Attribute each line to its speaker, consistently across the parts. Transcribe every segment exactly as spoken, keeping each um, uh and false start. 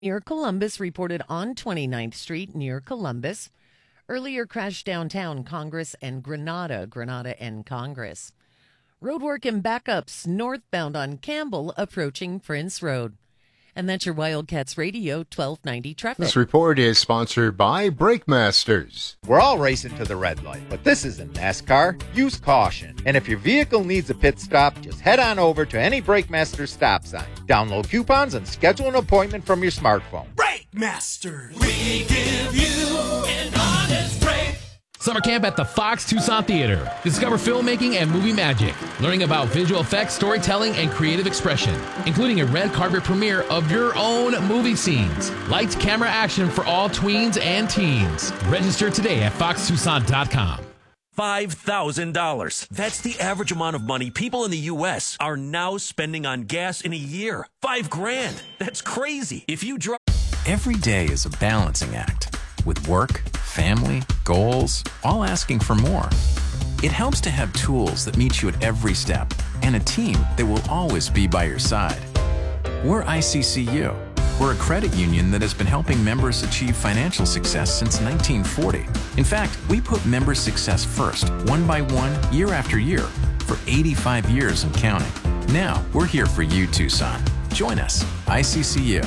Speaker 1: near Columbus reported on twenty-ninth Street near Columbus. Earlier crashed downtown Congress and Granada, Granada and Congress. Roadwork and backups northbound on Campbell approaching Prince Road. And that's your Wildcats Radio twelve ninety traffic.
Speaker 2: This report is sponsored by Brake Masters.
Speaker 3: We're all racing to the red light, but this isn't NASCAR. Use caution. And if your vehicle needs a pit stop, just head on over to any Brake Masters stop sign. Download coupons and schedule an appointment from your smartphone.
Speaker 4: Brake Masters. We give you an honest break.
Speaker 5: Summer camp at the Fox Tucson Theater. Discover filmmaking and movie magic. Learning about visual effects, storytelling, and creative expression, including a red carpet premiere of your own movie scenes. Lights, camera, action for all tweens and teens. Register today at fox tucson dot com.
Speaker 6: five thousand dollars. That's the average amount of money people in the U S are now spending on gas in a year. Five grand. That's crazy. If you drive...
Speaker 7: Every day is a balancing act. With work, family, goals, all asking for more. It helps to have tools that meet you at every step and a team that will always be by your side. We're I C C U. We're a credit union that has been helping members achieve financial success since nineteen forty. In fact, we put members' success first, one by one, year after year, for eighty-five years and counting. Now, we're here for you, Tucson. Join us, I C C U.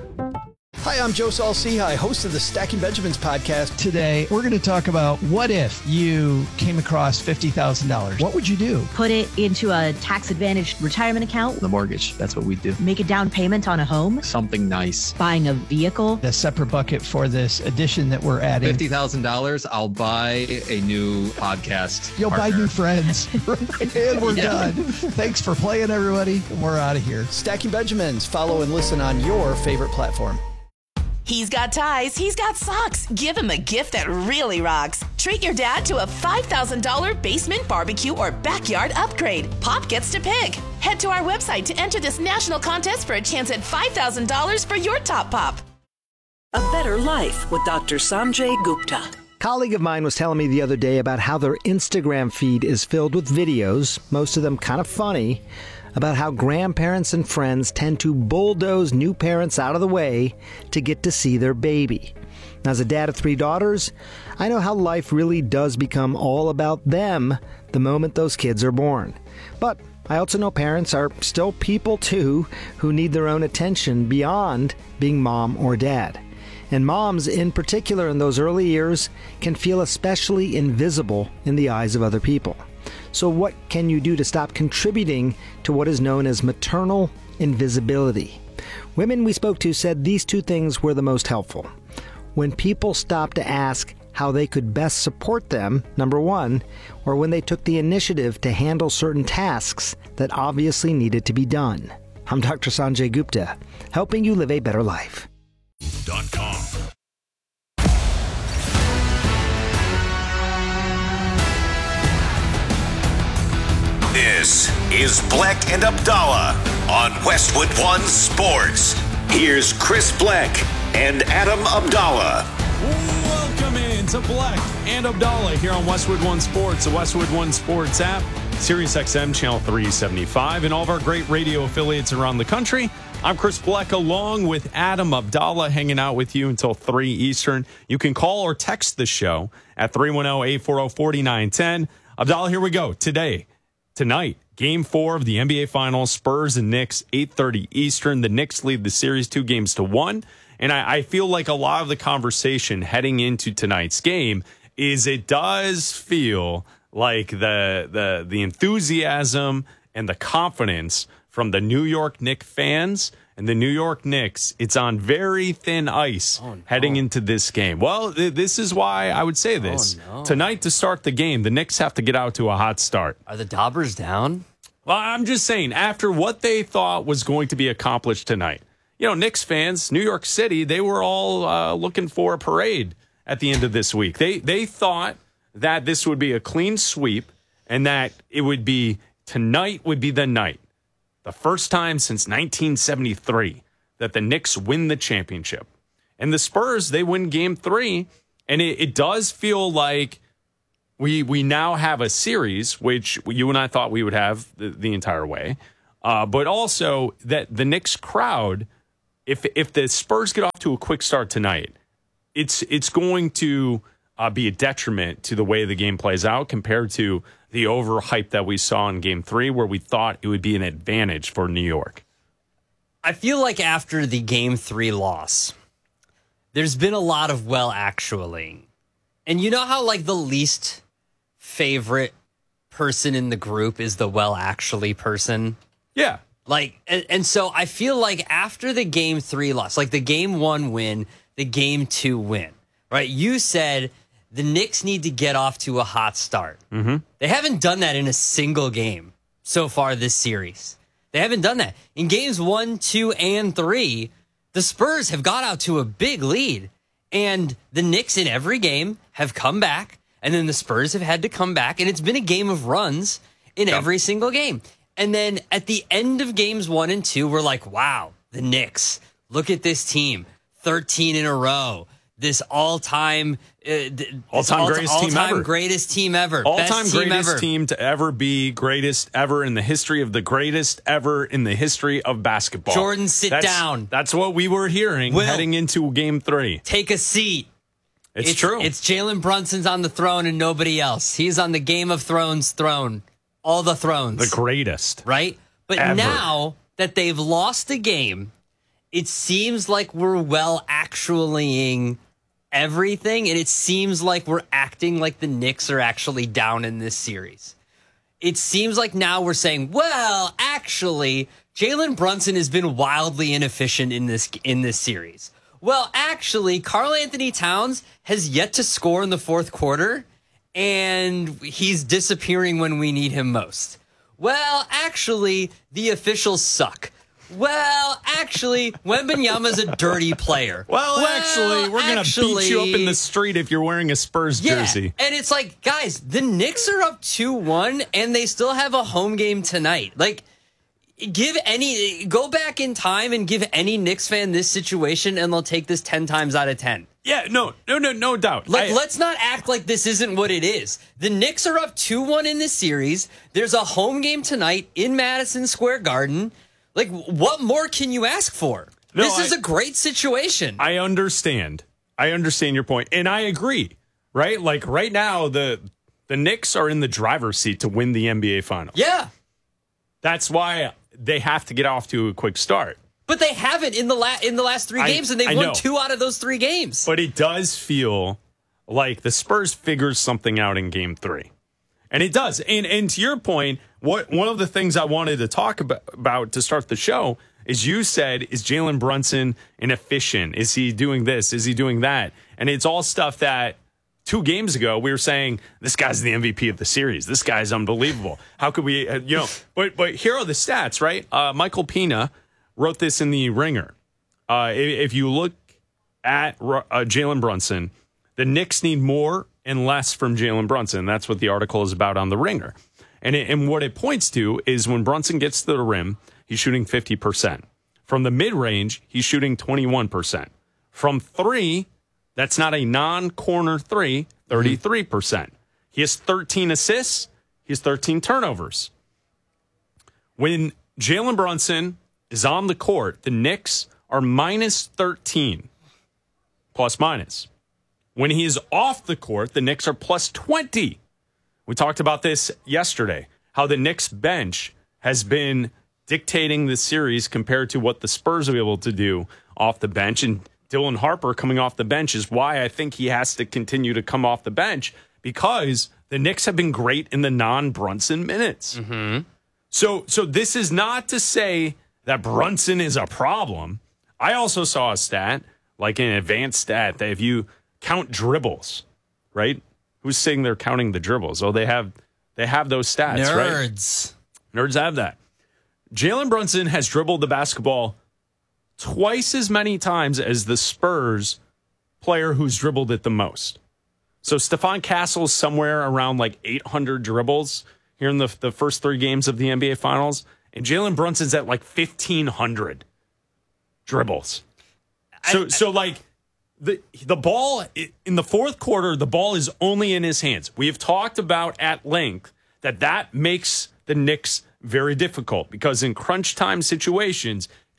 Speaker 8: Hi, I'm Joe Saul-Sehy, host of the Stacking Benjamins podcast.
Speaker 9: Today, we're going to talk about what if you came across fifty thousand dollars. What would you do?
Speaker 10: Put it into a tax-advantaged retirement account.
Speaker 11: The mortgage, that's what we do.
Speaker 10: Make a down payment on a home.
Speaker 11: Something nice.
Speaker 10: Buying a vehicle.
Speaker 9: A separate bucket for this addition that we're adding.
Speaker 11: fifty thousand dollars, I'll buy a new podcast
Speaker 9: You'll
Speaker 11: partner.
Speaker 9: buy new friends. And we're yeah. done. Thanks for playing, everybody. We're out of here.
Speaker 8: Stacking Benjamins. Follow and listen on your favorite platform.
Speaker 12: He's got ties, he's got socks. Give him a gift that really rocks. Treat your dad to a five thousand dollars basement, barbecue, or backyard upgrade. Pop gets to pick. Head to our website to enter this national contest for a chance at five thousand dollars for your top pop.
Speaker 13: A Better Life with Doctor Sanjay Gupta.
Speaker 14: A colleague of mine was telling me the other day about how their Instagram feed is filled with videos, most of them kind of funny, about how grandparents and friends tend to bulldoze new parents out of the way to get to see their baby. As a dad of three daughters, I know how life really does become all about them the moment those kids are born. But I also know parents are still people too who need their own attention beyond being mom or dad. And moms, in particular in those early years, can feel especially invisible in the eyes of other people. So what can you do to stop contributing to what is known as maternal invisibility? Women we spoke to said these two things were the most helpful. When people stopped to ask how they could best support them, number one, or when they took the initiative to handle certain tasks that obviously needed to be done. I'm Doctor Sanjay Gupta, helping you live a better life.
Speaker 4: Dot com.
Speaker 15: This is Bleck and Abdallah on Westwood One Sports. Here's Chris Bleck and Adam Abdallah.
Speaker 16: Welcome in to Bleck and Abdallah here on Westwood One Sports, the Westwood One Sports app, Sirius X M Channel three seventy-five, and all of our great radio affiliates around the country. I'm Chris Bleck along with Adam Abdallah hanging out with you until three Eastern. You can call or text the show at three one zero, eight four zero, four nine one zero. Abdallah, here we go. Today, tonight, Game four of the N B A Finals, Spurs and Knicks, eight thirty Eastern. The Knicks lead the series two games to one. And I, I feel like a lot of the conversation heading into tonight's game is it does feel like the the the enthusiasm and the confidence from the New York Knicks fans and the New York Knicks, it's on very thin ice oh, no. heading into this game. Well, th- this is why I would say this. Oh, no. Tonight, to start the game, the Knicks have to get out to a hot start.
Speaker 17: Are the Daubers down?
Speaker 16: Well, I'm just saying, after what they thought was going to be accomplished tonight, you know, Knicks fans, New York City, they were all uh, looking for a parade at the end of this week. They they thought that this would be a clean sweep and that it would be, tonight would be the night. The first time since nineteen seventy-three that the Knicks win the championship. And the Spurs, they win game three. And it, it does feel like we we now have a series, which you and I thought we would have the, the entire way. Uh, but also that the Knicks crowd, if if the Spurs get off to a quick start tonight, it's it's going to uh, be a detriment to the way the game plays out compared to the overhype that we saw in Game Three, where we thought it would be an advantage for New York.
Speaker 17: I feel like after the Game Three loss, there's been a lot of well, actually, and you know how like the least favorite person in the group is the well, actually person.
Speaker 16: Yeah.
Speaker 17: Like, and, and so I feel like after the Game Three loss, like the Game One win, the Game Two win, right? You said the Knicks need to get off to a hot start.
Speaker 16: Mm-hmm.
Speaker 17: They haven't done that in a single game so far this series. They haven't done that. In games one, two, and three, the Spurs have got out to a big lead. And the Knicks in every game have come back. And then the Spurs have had to come back. And it's been a game of runs in yep. every single game. And then at the end of games one and two, we're like, wow, the Knicks, look at this team. thirteen in a row. This all-time, uh,
Speaker 16: all-time
Speaker 17: all,
Speaker 16: greatest
Speaker 17: all-time
Speaker 16: team ever.
Speaker 17: greatest team ever.
Speaker 16: All-time
Speaker 17: Best team
Speaker 16: greatest
Speaker 17: ever.
Speaker 16: team to ever be greatest ever in the history of the greatest ever in the history of basketball.
Speaker 17: Jordan, sit
Speaker 16: that's,
Speaker 17: down.
Speaker 16: That's what we were hearing
Speaker 17: Will,
Speaker 16: heading into Game Three.
Speaker 17: Take a seat.
Speaker 16: It's,
Speaker 17: it's
Speaker 16: true.
Speaker 17: It's Jalen Brunson's on the throne and nobody else. He's on the Game of Thrones throne. All the thrones.
Speaker 16: The greatest.
Speaker 17: Right? But
Speaker 16: ever.
Speaker 17: now that they've lost the game, it seems like we're well actuallying everything, and it seems like we're acting like the Knicks are actually down in this series. It seems like now we're saying, well, actually, Jalen Brunson has been wildly inefficient in this in this series. Well, actually, Karl Anthony Towns has yet to score in the fourth quarter, and he's disappearing when we need him most. Well, actually, the officials suck. Well, actually, Wembanyama's a dirty player.
Speaker 16: Well,
Speaker 17: well
Speaker 16: actually, we're going to beat you up in the street if you're wearing a Spurs
Speaker 17: yeah,
Speaker 16: jersey.
Speaker 17: And it's like, guys, the Knicks are up two one, and they still have a home game tonight. Like, give any, go back in time and give any Knicks fan this situation, and they'll take this ten times out of ten.
Speaker 16: Yeah, no, no, no, no doubt.
Speaker 17: Like,
Speaker 16: I,
Speaker 17: let's not act like this isn't what it is. The Knicks are up two one in this series. There's a home game tonight in Madison Square Garden. Like, what more can you ask for?
Speaker 16: No,
Speaker 17: this
Speaker 16: I,
Speaker 17: is a great situation.
Speaker 16: I understand. I understand your point, and I agree, right? Like, right now, the the Knicks are in the driver's seat to win the N B A Finals.
Speaker 17: Yeah.
Speaker 16: That's why they have to get off to a quick start.
Speaker 17: But they haven't in the la- in the last three
Speaker 16: I,
Speaker 17: games, and they've
Speaker 16: I
Speaker 17: won
Speaker 16: know.
Speaker 17: two out of those three games.
Speaker 16: But it does feel like the Spurs figures something out in Game Three, and it does. And and to your point, what one of the things I wanted to talk about, about to start the show is you said, is Jalen Brunson inefficient? Is he doing this? Is he doing that? And it's all stuff that two games ago we were saying this guy's the M V P of the series. This guy's unbelievable. How could we, uh, you know? But but here are the stats, right? Uh, Michael Pina wrote this in the Ringer. Uh, if, if you look at uh, Jalen Brunson, the Knicks need more and less from Jalen Brunson. That's what the article is about on the Ringer. And, it, and what it points to is when Brunson gets to the rim, he's shooting fifty percent. From the mid-range, he's shooting twenty-one percent. From three, that's not a non-corner three, thirty-three percent. He has thirteen assists. He has thirteen turnovers. When Jalen Brunson is on the court, the Knicks are minus thirteen, plus minus. When he is off the court, the Knicks are plus twenty. We talked about this yesterday, how the Knicks bench has been dictating the series compared to what the Spurs are able to do off the bench. And Dylan Harper coming off the bench is why I think he has to continue to come off the bench, because the Knicks have been great in the non-Brunson minutes.
Speaker 17: Mm-hmm.
Speaker 16: So, so this is not to say that Brunson is a problem. I also saw a stat, like an advanced stat, that if you count dribbles, right? Who's saying they're counting the dribbles? Oh, they have they have those stats,
Speaker 17: Nerds.
Speaker 16: right? Nerds have that. Jalen Brunson has dribbled the basketball twice as many times as the Spurs player who's dribbled it the most. So Stephon Castle is somewhere around like eight hundred dribbles here in the, the first three games of the N B A Finals. And Jalen Brunson's at like fifteen hundred dribbles. So, I, so like the the ball in the fourth quarter, the ball is only in his hands. We have talked about at length that that makes the Knicks very difficult, because in crunch time situations,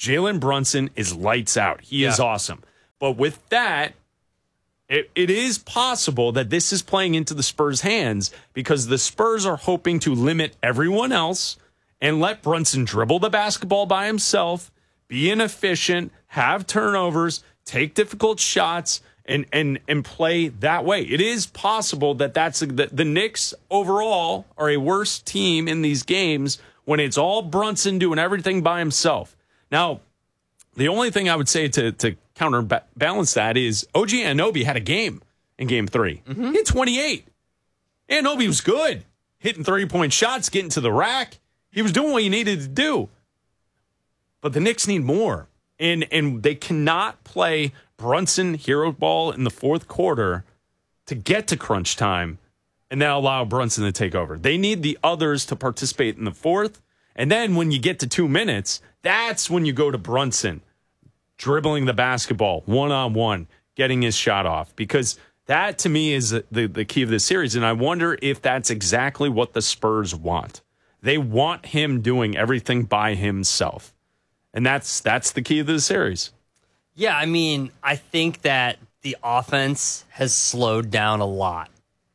Speaker 16: Jalen Brunson is lights out. He is
Speaker 17: Yeah.
Speaker 16: awesome. But with that, it, it is possible that this is playing into the Spurs' hands because the Spurs are hoping to limit everyone else and let Brunson dribble the basketball by himself, be inefficient, have turnovers, take difficult shots, and and and play that way. It is possible that that's the, the Knicks overall are a worse team in these games when it's all Brunson doing everything by himself. Now, the only thing I would say to to counterbalance that is O G Anunoby had a game in game three. Mm-hmm. He had twenty-eight. Anunoby was good, hitting three-point shots, getting to the rack. He was doing what he needed to do. But the Knicks need more. And and they cannot play Brunson hero ball in the fourth quarter to get to crunch time and then allow Brunson to take over. They need the others to participate in the fourth. And then when you get to two minutes, that's when you go to Brunson dribbling the basketball one-on-one, getting his shot off. Because that, to me, is the, the key of this series. And I wonder if that's exactly what the Spurs want. They want him doing everything by himself. And that's that's the key of the series.
Speaker 17: Yeah, I mean, I think that the offense has slowed down a lot.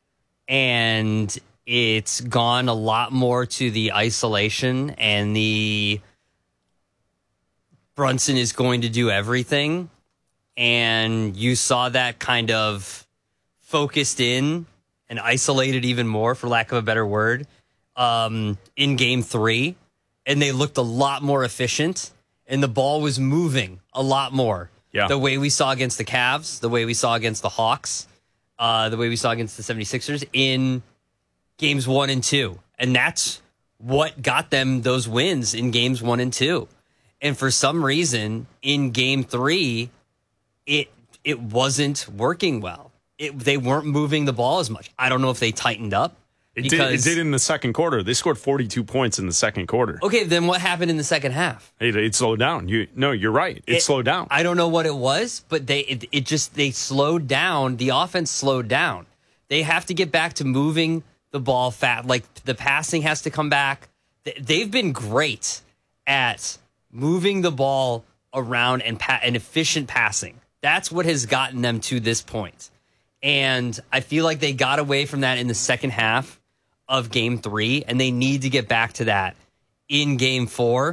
Speaker 17: And it's gone a lot more to the isolation and the Brunson is going to do everything. And you saw that kind of focused in and isolated even more, for lack of a better word, um, in game three. And they looked a lot more efficient. And the ball was moving a lot more.
Speaker 16: Yeah.
Speaker 17: The way we saw against the Cavs, the way we saw against the Hawks, uh, the way we saw against the seventy-sixers in games one and two. And that's what got them those wins in games one and two. And for some reason, in game three, it it wasn't working well. It, they weren't moving the ball as much. I don't know if they tightened up.
Speaker 16: It did, it did in the second quarter. They scored forty-two points in the second quarter.
Speaker 17: Okay, then what happened in the second half?
Speaker 16: It, it slowed down. You no, you're right. It, it slowed down.
Speaker 17: I don't know what it was, but they it, it just they slowed down. The offense slowed down. They have to get back to moving the ball fat. Like the passing has to come back. They've been great at moving the ball around and pa- and efficient passing. That's what has gotten them to this point. And I feel like they got away from that in the second half of game three, and they need to get back to that in game four.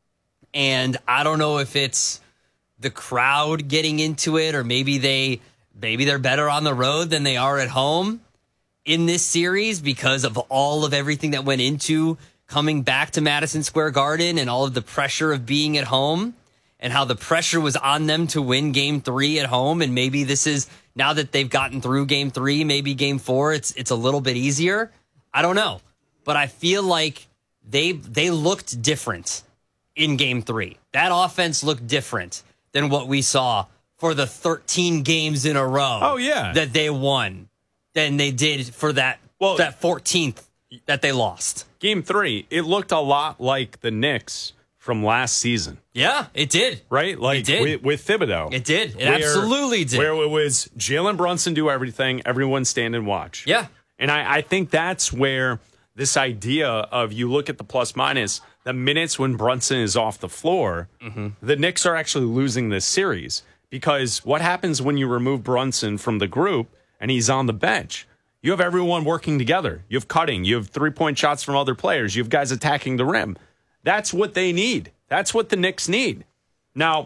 Speaker 17: And I don't know if it's the crowd getting into it, or maybe they maybe they're better on the road than they are at home in this series because of all of everything that went into coming back to Madison Square Garden and all of the pressure of being at home and how the pressure was on them to win game three at home. And maybe this is, now that they've gotten through game three, maybe game four, it's it's a little bit easier. I don't know, but I feel like they they looked different in game three. That offense looked different than what we saw for the thirteen games in a row.
Speaker 16: Oh, yeah.
Speaker 17: That they won than they did for that well, that fourteenth that they lost.
Speaker 16: Game three, it looked a lot like the Knicks from last season.
Speaker 17: Yeah, it did.
Speaker 16: Right? Like
Speaker 17: it did.
Speaker 16: With, with Thibodeau.
Speaker 17: It did. It
Speaker 16: where,
Speaker 17: absolutely did.
Speaker 16: Where it was Jalen Brunson do everything, everyone stand and watch.
Speaker 17: Yeah.
Speaker 16: And I, I think that's where this idea of you look at the plus minus, the minutes when Brunson is off the floor, mm-hmm. the Knicks are actually losing this series. Because what happens when you remove Brunson from the group and he's on the bench? You have everyone working together. You have cutting. You have three-point shots from other players. You have guys attacking the rim. That's what they need. That's what the Knicks need. Now,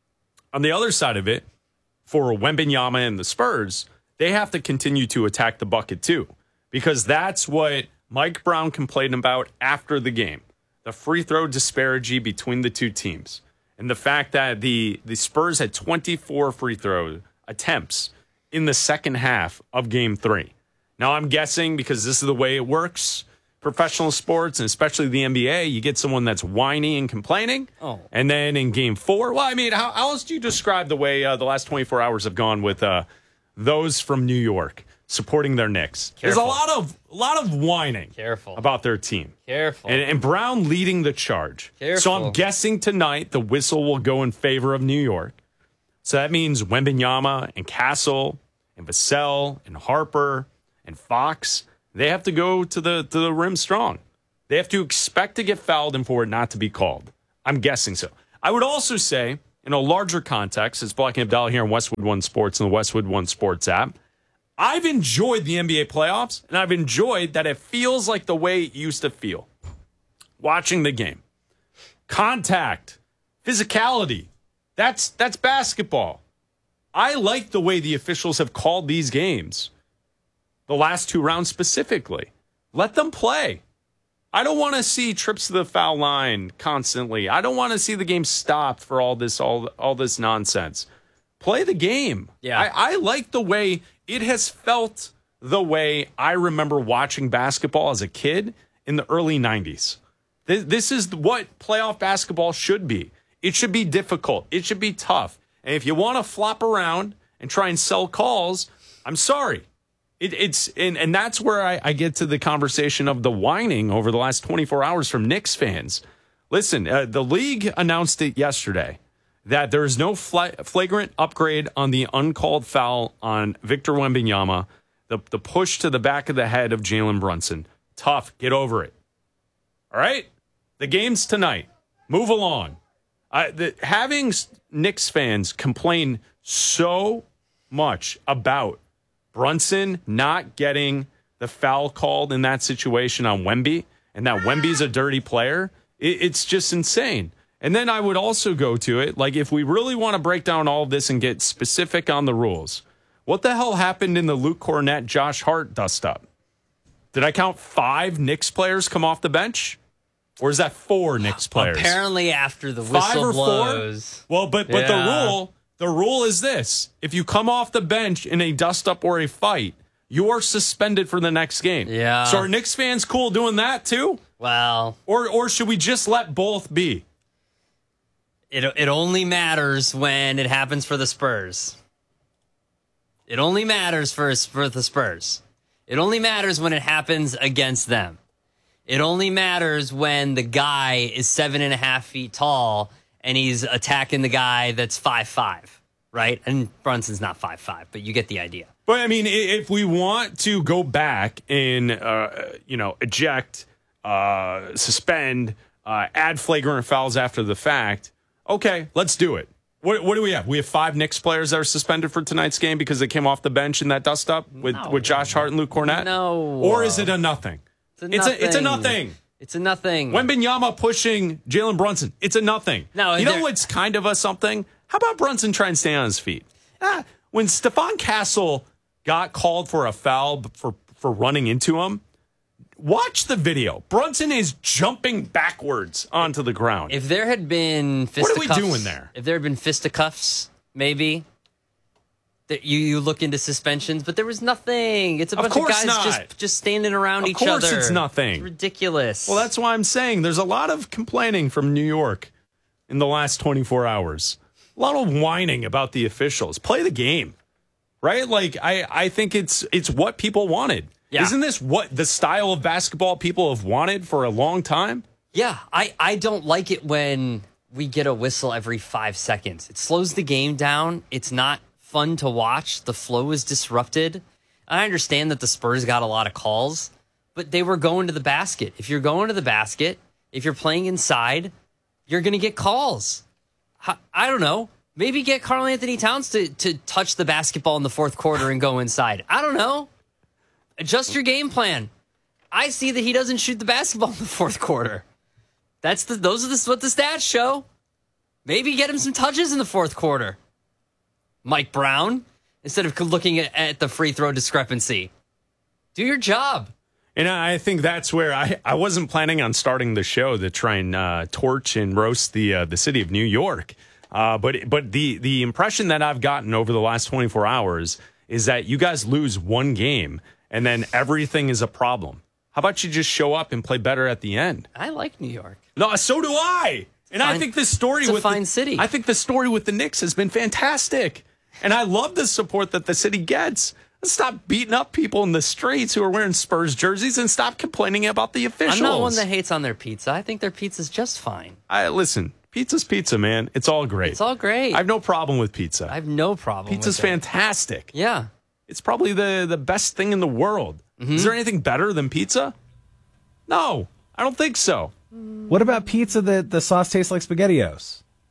Speaker 16: on the other side of it, for Wembanyama and the Spurs, they have to continue to attack the bucket too. Because that's what Mike Brown complained about after the game. The free throw disparity between the two teams. And the fact that the, the Spurs had twenty-four free throw attempts in the second half of game three. Now, I'm guessing because this is the way it works, professional sports, and especially the N B A, you get someone that's whiny and complaining.
Speaker 17: Oh.
Speaker 16: And then in game four, well, I mean, how, how else do you describe the way uh, the last twenty-four hours have gone with uh, those from New York supporting their Knicks?
Speaker 17: Careful.
Speaker 16: There's a lot of a lot of whining
Speaker 17: Careful.
Speaker 16: about their team.
Speaker 17: Careful.
Speaker 16: And, and Brown leading the charge.
Speaker 17: Careful.
Speaker 16: So I'm guessing tonight the whistle will go in favor of New York. So that means Wembanyama and Castle and Vassell and Harper and Fox, they have to go to the to the rim strong. They have to expect to get fouled and for it not to be called. I'm guessing so. I would also say, in a larger context, it's Black and Abdallah here on Westwood One Sports and the Westwood One Sports app. I've enjoyed the N B A playoffs, and I've enjoyed that it feels like the way it used to feel. Watching the game. Contact. Physicality. That's that's basketball. I like the way the officials have called these games. The last two rounds specifically. Let them play. I don't want to see trips to the foul line constantly. I don't want to see the game stopped for all this all all this nonsense. Play the game.
Speaker 17: Yeah.
Speaker 16: I, I like the way it has felt the way I remember watching basketball as a kid in the early nineties. This, this is what playoff basketball should be. It should be difficult. It should be tough. And if you want to flop around and try and sell calls, I'm sorry. It, it's and, and that's where I, I get to the conversation of the whining over the last twenty-four hours from Knicks fans. Listen, uh, the league announced it yesterday that there is no fla- flagrant upgrade on the uncalled foul on Victor Wembanyama, the, the push to the back of the head of Jalen Brunson. Tough. Get over it. All right? The game's tonight. Move along. Uh, the, having Knicks fans complain so much about Brunson not getting the foul called in that situation on Wemby, and that Wemby's a dirty player, it, it's just insane. And then I would also go to it, like if we really want to break down all of this and get specific on the rules, what the hell happened in the Luke Cornett, Josh Hart dust-up? Did I count five Knicks players come off the bench? Or is that four Knicks players?
Speaker 17: Apparently after the whistle
Speaker 16: Five or
Speaker 17: blows.
Speaker 16: Four? Well, but, but
Speaker 17: Yeah.
Speaker 16: the rule... The rule is this. If you come off the bench in a dust-up or a fight, you are suspended for the next game.
Speaker 17: Yeah.
Speaker 16: So are Knicks fans cool doing that too?
Speaker 17: Well.
Speaker 16: Or or should we just let both be?
Speaker 17: It, it only matters when it happens for the Spurs. It only matters for, for the Spurs. It only matters when it happens against them. It only matters when the guy is seven and a half feet tall and he's attacking the guy that's five five, right? And Brunson's not five five, but you get the idea.
Speaker 16: But, I mean, if we want to go back and, uh, you know, eject, uh, suspend, uh, add flagrant fouls after the fact, okay, let's do it. What, what do we have? We have five Knicks players that are suspended for tonight's game because they came off the bench in that dust-up with,
Speaker 17: No.
Speaker 16: with Josh Hart and Luke Cornett?
Speaker 17: No.
Speaker 16: Or is it a nothing?
Speaker 17: It's a
Speaker 16: It's
Speaker 17: nothing.
Speaker 16: a, it's a nothing.
Speaker 17: It's a nothing.
Speaker 16: Wembanyama pushing Jalen Brunson. It's a nothing.
Speaker 17: No,
Speaker 16: you know
Speaker 17: there-
Speaker 16: what's kind of a something? How about Brunson trying to stay on his feet? Ah, when Stephon Castle got called for a foul for, for running into him, watch the video. Brunson is jumping backwards onto the ground.
Speaker 17: If there had been fisticuffs,
Speaker 16: What are we doing there?
Speaker 17: If there had been fisticuffs, maybe that you, you look into suspensions, but there was nothing. It's a
Speaker 16: Of
Speaker 17: bunch of
Speaker 16: course
Speaker 17: guys
Speaker 16: not.
Speaker 17: just just standing around
Speaker 16: Of
Speaker 17: each
Speaker 16: course
Speaker 17: other.
Speaker 16: it's nothing.
Speaker 17: It's ridiculous.
Speaker 16: Well, that's why I'm saying there's a lot of complaining from New York in the last twenty-four hours. A lot of whining about the officials. Play the game, right? Like, I, I think it's it's what people wanted.
Speaker 17: Yeah.
Speaker 16: Isn't this what the style of basketball people have wanted for a long time?
Speaker 17: Yeah, I, I don't like it when we get a whistle every five seconds. It slows the game down. It's not fun to watch. The flow is disrupted. I understand that the Spurs got a lot of calls, but they were going to the basket. If you're going to the basket, if you're playing inside, you're going to get calls. I, I don't know. Maybe get Karl Anthony Towns to, to touch the basketball in the fourth quarter and go inside. I don't know. Adjust your game plan. I see that he doesn't shoot the basketball in the fourth quarter. That's the those are the, what the stats show. Maybe get him some touches in the fourth quarter. Mike Brown, instead of looking at, at the free throw discrepancy. Do your job.
Speaker 16: And I think that's where I, I wasn't planning on starting the show to try and uh, torch and roast the uh, the city of New York. Uh, but but the the impression that I've gotten over the last twenty-four hours is that you guys lose one game and then everything is a problem. How about you just show up and play better at the end?
Speaker 17: I like New York.
Speaker 16: No, so do I. And
Speaker 17: Fine.
Speaker 16: I think this story
Speaker 17: It's a
Speaker 16: with
Speaker 17: fine
Speaker 16: the,
Speaker 17: city.
Speaker 16: I think the story with the Knicks has been fantastic. And I love the support that the city gets. Let's stop beating up people in the streets who are wearing Spurs jerseys and stop complaining about the officials.
Speaker 17: I'm not one that hates on their pizza. I think their pizza's just fine.
Speaker 16: I listen, pizza's pizza, man. It's all great.
Speaker 17: It's all great.
Speaker 16: I have no problem with pizza.
Speaker 17: I have no problem
Speaker 16: Pizza's
Speaker 17: with it.
Speaker 16: fantastic.
Speaker 17: Yeah.
Speaker 16: It's probably the, the best thing in the world.
Speaker 17: Mm-hmm.
Speaker 16: Is there anything better than pizza? No, I don't think so.
Speaker 18: What about pizza that the sauce tastes like SpaghettiOs?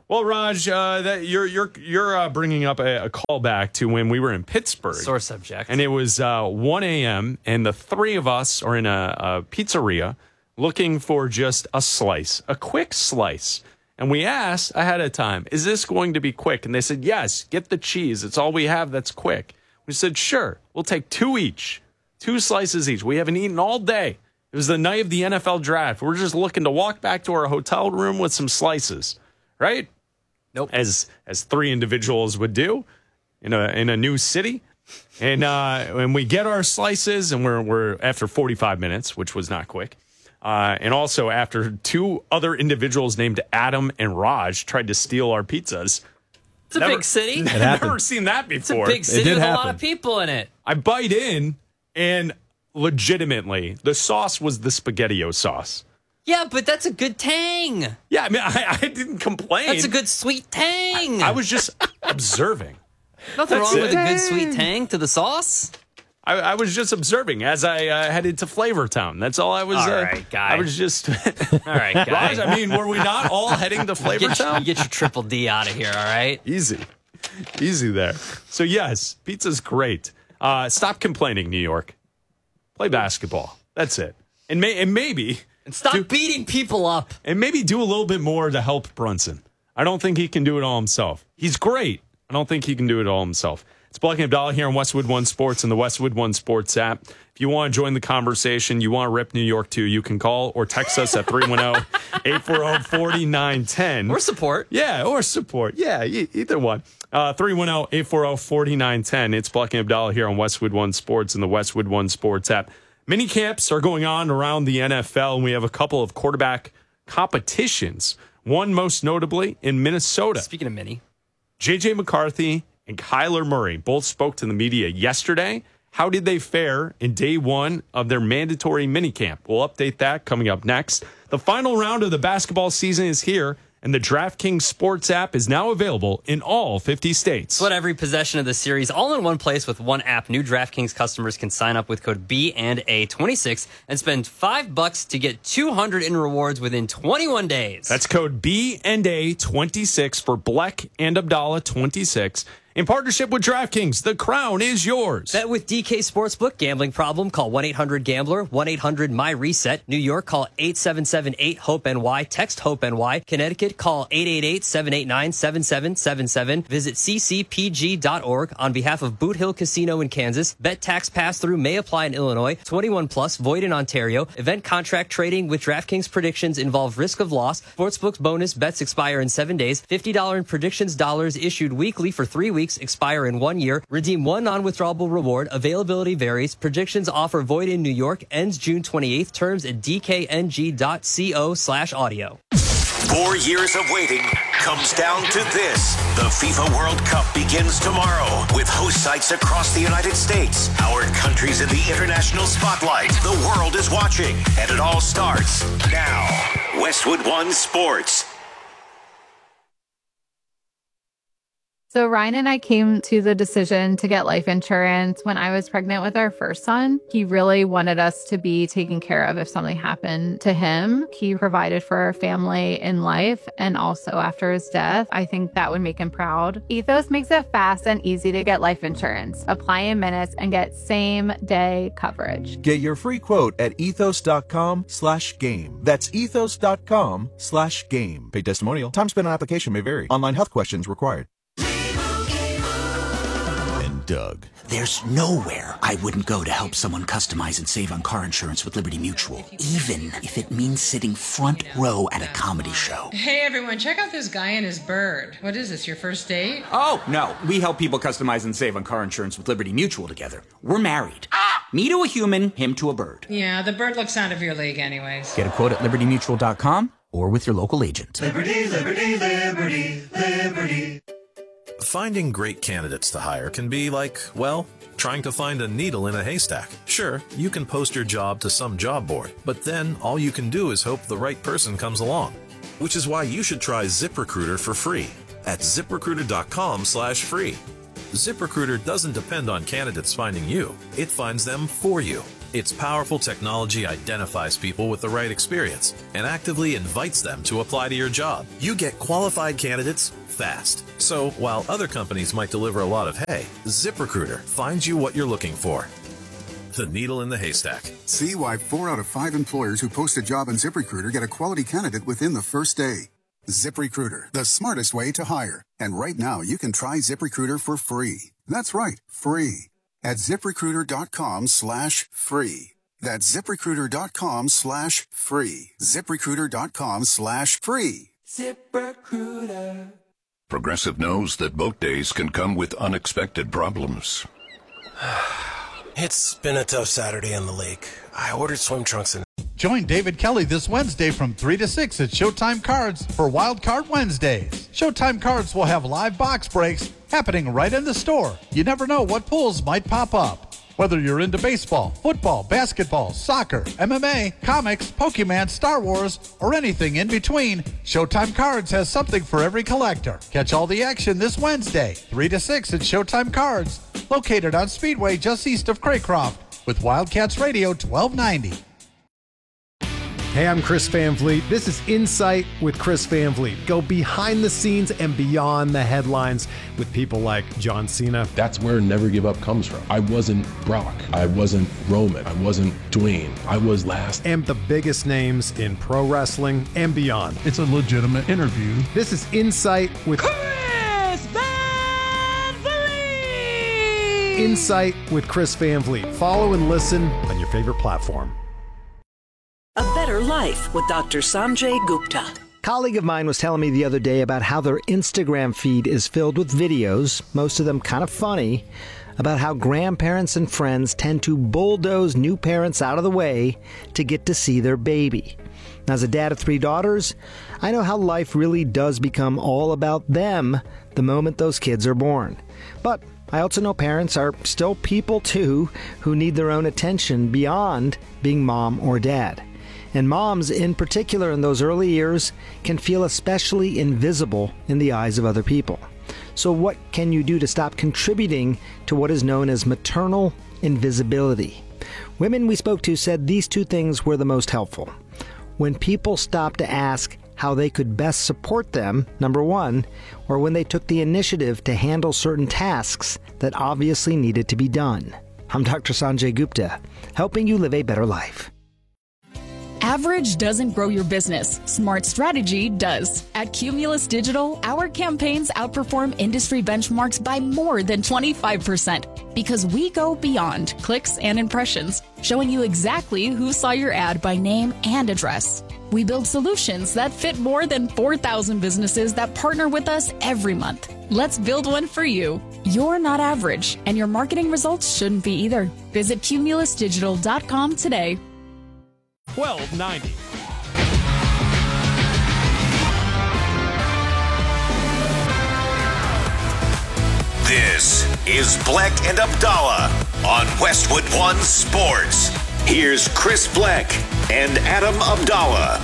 Speaker 16: Well, Raj, uh, that you're you're you're uh, bringing up a, a callback to when we were in Pittsburgh.
Speaker 17: Sore subject.
Speaker 16: And it was uh, one a.m. and the three of us are in a, a pizzeria looking for just a slice, a quick slice. And we asked ahead of time, is this going to be quick? And they said, yes, get the cheese. It's all we have that's quick. We said, sure, we'll take two each, two slices each. We haven't eaten all day. It was the night of the N F L draft. We're just looking to walk back to our hotel room with some slices, right?
Speaker 17: Nope.
Speaker 16: As as three individuals would do in a in a new city. And uh, when we get our slices, and we're we're after forty-five minutes, which was not quick. Uh, and also after two other individuals named Adam and Raj tried to steal our pizzas.
Speaker 17: It's a
Speaker 16: never,
Speaker 17: big city.
Speaker 16: I've never seen that before.
Speaker 17: It's a big city with happen. a lot of people in it.
Speaker 16: I bite in, and legitimately, the sauce was the SpaghettiO sauce.
Speaker 17: Yeah, but that's a good tang.
Speaker 16: Yeah, I mean, I, I didn't complain.
Speaker 17: That's a good sweet tang.
Speaker 16: I, I was just observing.
Speaker 17: Nothing
Speaker 16: That's
Speaker 17: wrong
Speaker 16: it.
Speaker 17: with a good sweet tang to the sauce.
Speaker 16: I, I was just observing as I uh, headed to Flavortown. That's all I was.
Speaker 17: All
Speaker 16: uh,
Speaker 17: right, guy.
Speaker 16: I was just.
Speaker 17: all right, guy.
Speaker 16: Raj, I mean, were we not all heading to Flavortown?
Speaker 17: Get your, get your triple D out of here, all right?
Speaker 16: Easy. Easy there. So, yes, pizza's great. Uh, stop complaining, New York. Play basketball. That's it. And, may, and maybe...
Speaker 17: And stop do, beating people up.
Speaker 16: And maybe do a little bit more to help Brunson. I don't think he can do it all himself. He's great. I don't think he can do it all himself. It's Black and Abdallah here on Westwood One Sports and the Westwood One Sports app. If you want to join the conversation, you want to rip New York too, you can call or text us at three one zero, eight four zero, four nine one zero.
Speaker 17: Or support.
Speaker 16: Yeah, or support. Yeah, e- either one. Uh, three one zero, eight four zero, four nine one zero. It's Black and Abdallah here on Westwood One Sports and the Westwood One Sports app. Mini camps are going on around the N F L, and we have a couple of quarterback competitions. One most notably in Minnesota.
Speaker 17: Speaking of mini.
Speaker 16: J J McCarthy and Kyler Murray both spoke to the media yesterday. How did they fare in day one of their mandatory minicamp? We'll update that coming up next. The final round of the basketball season is here, and the DraftKings Sports app is now available in all fifty states.
Speaker 17: Split every possession of the series all in one place with one app. New DraftKings customers can sign up with code B and A twenty-six and spend five bucks to get two hundred in rewards within twenty-one days.
Speaker 16: That's code B and A twenty-six for Black and Abdallah twenty-six. In partnership with DraftKings, the crown is yours.
Speaker 17: Bet with D K Sportsbook. Gambling problem? Call one eight hundred gambler, one eight hundred my reset. New York, call eight seven seven eight hope N Y. Text HOPE-NY. Connecticut, call eight eight eight, seven eight nine, seven seven seven seven. Visit c c p g dot org. On behalf of Boot Hill Casino in Kansas, bet tax pass-through may apply in Illinois. twenty-one plus, void in Ontario. Event contract trading with DraftKings predictions involve risk of loss. Sportsbook's bonus bets expire in seven days. fifty dollars in predictions dollars issued weekly for three weeks. Expire in one year. Redeem one non-withdrawable reward. Availability varies. Predictions offer void in New York. Ends June twenty-eighth. Terms at d k n g dot co slash audio.
Speaker 15: Four years of waiting comes down to this. The FIFA World Cup begins tomorrow with host sites across the United States. Our country's in the international spotlight. The world is watching, and it all starts now. Westwood One Sports.
Speaker 18: So Ryan and I came to the decision to get life insurance when I was pregnant with our first son. He really wanted us to be taken care of if something happened to him. He provided for our family in life and also after his death. I think that would make him proud. Ethos makes it fast and easy to get life insurance. Apply in minutes and get same day coverage.
Speaker 19: Get your free quote at ethos.com slash game. That's ethos.com slash game. Paid testimonial. Time spent on application may vary. Online health questions required.
Speaker 20: Doug. There's nowhere I wouldn't go to help someone customize and save on car insurance with Liberty Mutual, even if it means sitting front row at a comedy show.
Speaker 21: Hey everyone, check out this guy and his bird. What is this, your first date?
Speaker 22: Oh, no. We help people customize and save on car insurance with Liberty Mutual together. We're married. Ah! Me to a human, him to a bird.
Speaker 21: Yeah, the bird looks out of your league anyways.
Speaker 22: Get a quote at liberty mutual dot com or with your local agent.
Speaker 4: Liberty, liberty, liberty, liberty.
Speaker 23: Finding great candidates to hire can be like, well, trying to find a needle in a haystack. Sure, you can post your job to some job board, but then all you can do is hope the right person comes along. Which is why you should try ZipRecruiter for free at zip recruiter dot com slash free. ZipRecruiter doesn't depend on candidates finding you. It finds them for you. Its powerful technology identifies people with the right experience and actively invites them to apply to your job. You get qualified candidates fast. So while other companies might deliver a lot of hay, ZipRecruiter finds you what you're looking for. The needle in the haystack.
Speaker 1: See why four out of five employers who post a job on ZipRecruiter get a quality candidate within the first day. ZipRecruiter, the smartest way to hire. And right now, you can try ZipRecruiter for free. That's right, free. At ZipRecruiter.com slash free. That's ZipRecruiter.com slash free. ZipRecruiter.com slash free.
Speaker 2: ZipRecruiter. Progressive knows that boat days can come with unexpected problems.
Speaker 3: It's been a tough Saturday in the lake. I ordered swim trunks and...
Speaker 24: Join David Kelly this Wednesday from three to six at Showtime Cards for Wild Card Wednesdays. Showtime Cards will have live box breaks happening right in the store. You never know what pulls might pop up. Whether you're into baseball, football, basketball, soccer, M M A, comics, Pokemon, Star Wars, or anything in between, Showtime Cards has something for every collector. Catch all the action this Wednesday, three to six at Showtime Cards, located on Speedway just east of Craycroft, with Wildcats Radio twelve ninety.
Speaker 25: Hey, I'm Chris Van Vliet. This is Insight with Chris Van Vliet. Go behind the scenes and beyond the headlines with people like John Cena.
Speaker 26: That's where Never Give Up comes from. I wasn't Brock. I wasn't Roman. I wasn't Dwayne. I was last.
Speaker 25: And the biggest names in pro wrestling and beyond.
Speaker 27: It's a legitimate interview.
Speaker 25: This is Insight with
Speaker 4: Chris Van Vliet!
Speaker 25: Insight with Chris Van Vliet. Follow and listen on your favorite platform.
Speaker 13: A Better Life with Doctor Sanjay Gupta.
Speaker 14: A colleague of mine was telling me the other day about how their Instagram feed is filled with videos, most of them kind of funny, about how grandparents and friends tend to bulldoze new parents out of the way to get to see their baby. As a dad of three daughters, I know how life really does become all about them the moment those kids are born. But I also know parents are still people too who need their own attention beyond being mom or dad. And moms, in particular in those early years, can feel especially invisible in the eyes of other people. So what can you do to stop contributing to what is known as maternal invisibility? Women we spoke to said these two things were the most helpful. When people stopped to ask how they could best support them, number one, or when they took the initiative to handle certain tasks that obviously needed to be done. I'm Doctor Sanjay Gupta, helping you live a better life.
Speaker 28: Average doesn't grow your business. Smart strategy does. At Cumulus Digital, our campaigns outperform industry benchmarks by more than twenty-five percent because we go beyond clicks and impressions, showing you exactly who saw your ad by name and address. We build solutions that fit more than four thousand businesses that partner with us every month. Let's build one for you. You're not average, and your marketing results shouldn't be either. Visit cumulus digital dot com today.
Speaker 16: twelve ninety.
Speaker 15: This is Bleck and Abdallah on Westwood One Sports. Here's Chris Bleck and Adam Abdallah.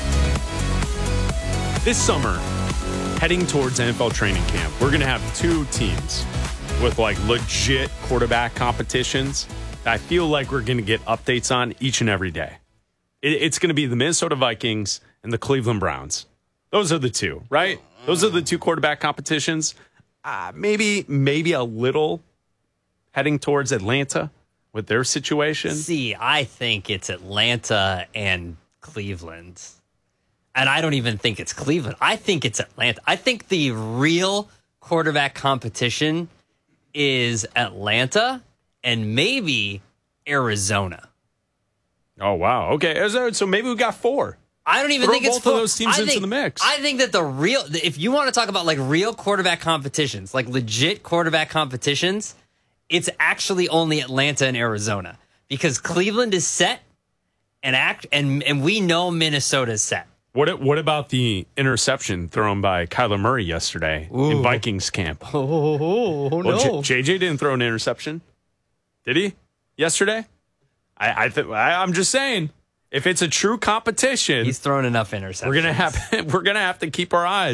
Speaker 16: This summer, heading towards N F L training camp, we're going to have two teams with like legit quarterback competitions that I feel like we're going to get updates on each and every day. It's going to be the Minnesota Vikings and the Cleveland Browns. Those are the two, right? Those are the two quarterback competitions. Uh, maybe, maybe a little heading towards Atlanta with their situation.
Speaker 17: See, I think it's Atlanta and Cleveland. And I don't even think it's Cleveland. I think it's Atlanta. I think the real quarterback competition is Atlanta and maybe Arizona.
Speaker 16: Oh, wow. Okay, so maybe we got four.
Speaker 17: I don't even
Speaker 16: Throw
Speaker 17: think it's
Speaker 16: both
Speaker 17: four.
Speaker 16: of those teams
Speaker 17: I
Speaker 16: into
Speaker 17: think,
Speaker 16: the mix.
Speaker 17: I think that the real, if you want to talk about like real quarterback competitions, like legit quarterback competitions, it's actually only Atlanta and Arizona because Cleveland is set and act, and and we know Minnesota's set.
Speaker 16: What what about the interception thrown by Kyler Murray yesterday Ooh. in Vikings camp?
Speaker 17: Oh, oh, oh
Speaker 16: well,
Speaker 17: no.
Speaker 16: J- JJ didn't throw an interception, did he? Yesterday? I, I th- I I'm just saying, if it's a true competition,
Speaker 17: he's thrown enough interceptions.
Speaker 16: We're gonna have we're gonna have to keep our eyes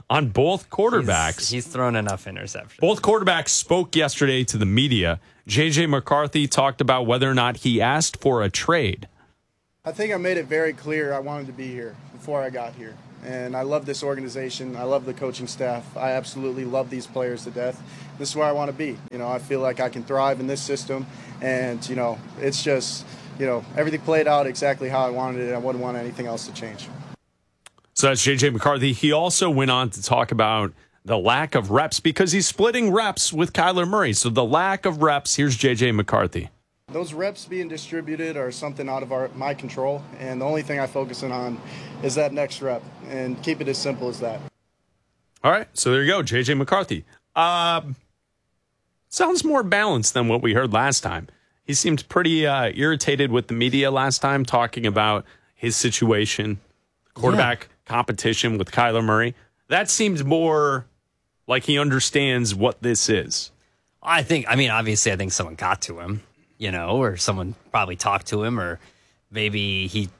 Speaker 16: on both quarterbacks.
Speaker 17: He's, he's thrown enough interceptions.
Speaker 16: Both quarterbacks spoke yesterday to the media. J J. McCarthy talked about whether or not he asked for a trade.
Speaker 5: I think I made it very clear I wanted to be here before I got here. And I love this organization. I love the coaching staff. I absolutely love these players to death. This is where I want to be. You know, I feel like I can thrive in this system. And, you know, it's just, you know, everything played out exactly how I wanted it. I wouldn't want anything else to change.
Speaker 16: So that's J J. McCarthy. He also went on to talk about the lack of reps because he's splitting reps with Kyler Murray. So the lack of reps, here's J J. McCarthy.
Speaker 5: Those reps being distributed are something out of our, my control, and the only thing I focus on is that next rep, and keep it as simple as that.
Speaker 16: All right, so there you go, J J. McCarthy. Uh, sounds more balanced than what we heard last time. He seemed pretty uh, irritated with the media last time, talking about his situation, quarterback yeah. competition with Kyler Murray. That seemed more like he understands what this is.
Speaker 17: I think, I mean, obviously, I think someone got to him. You know, or someone probably talked to him, or maybe he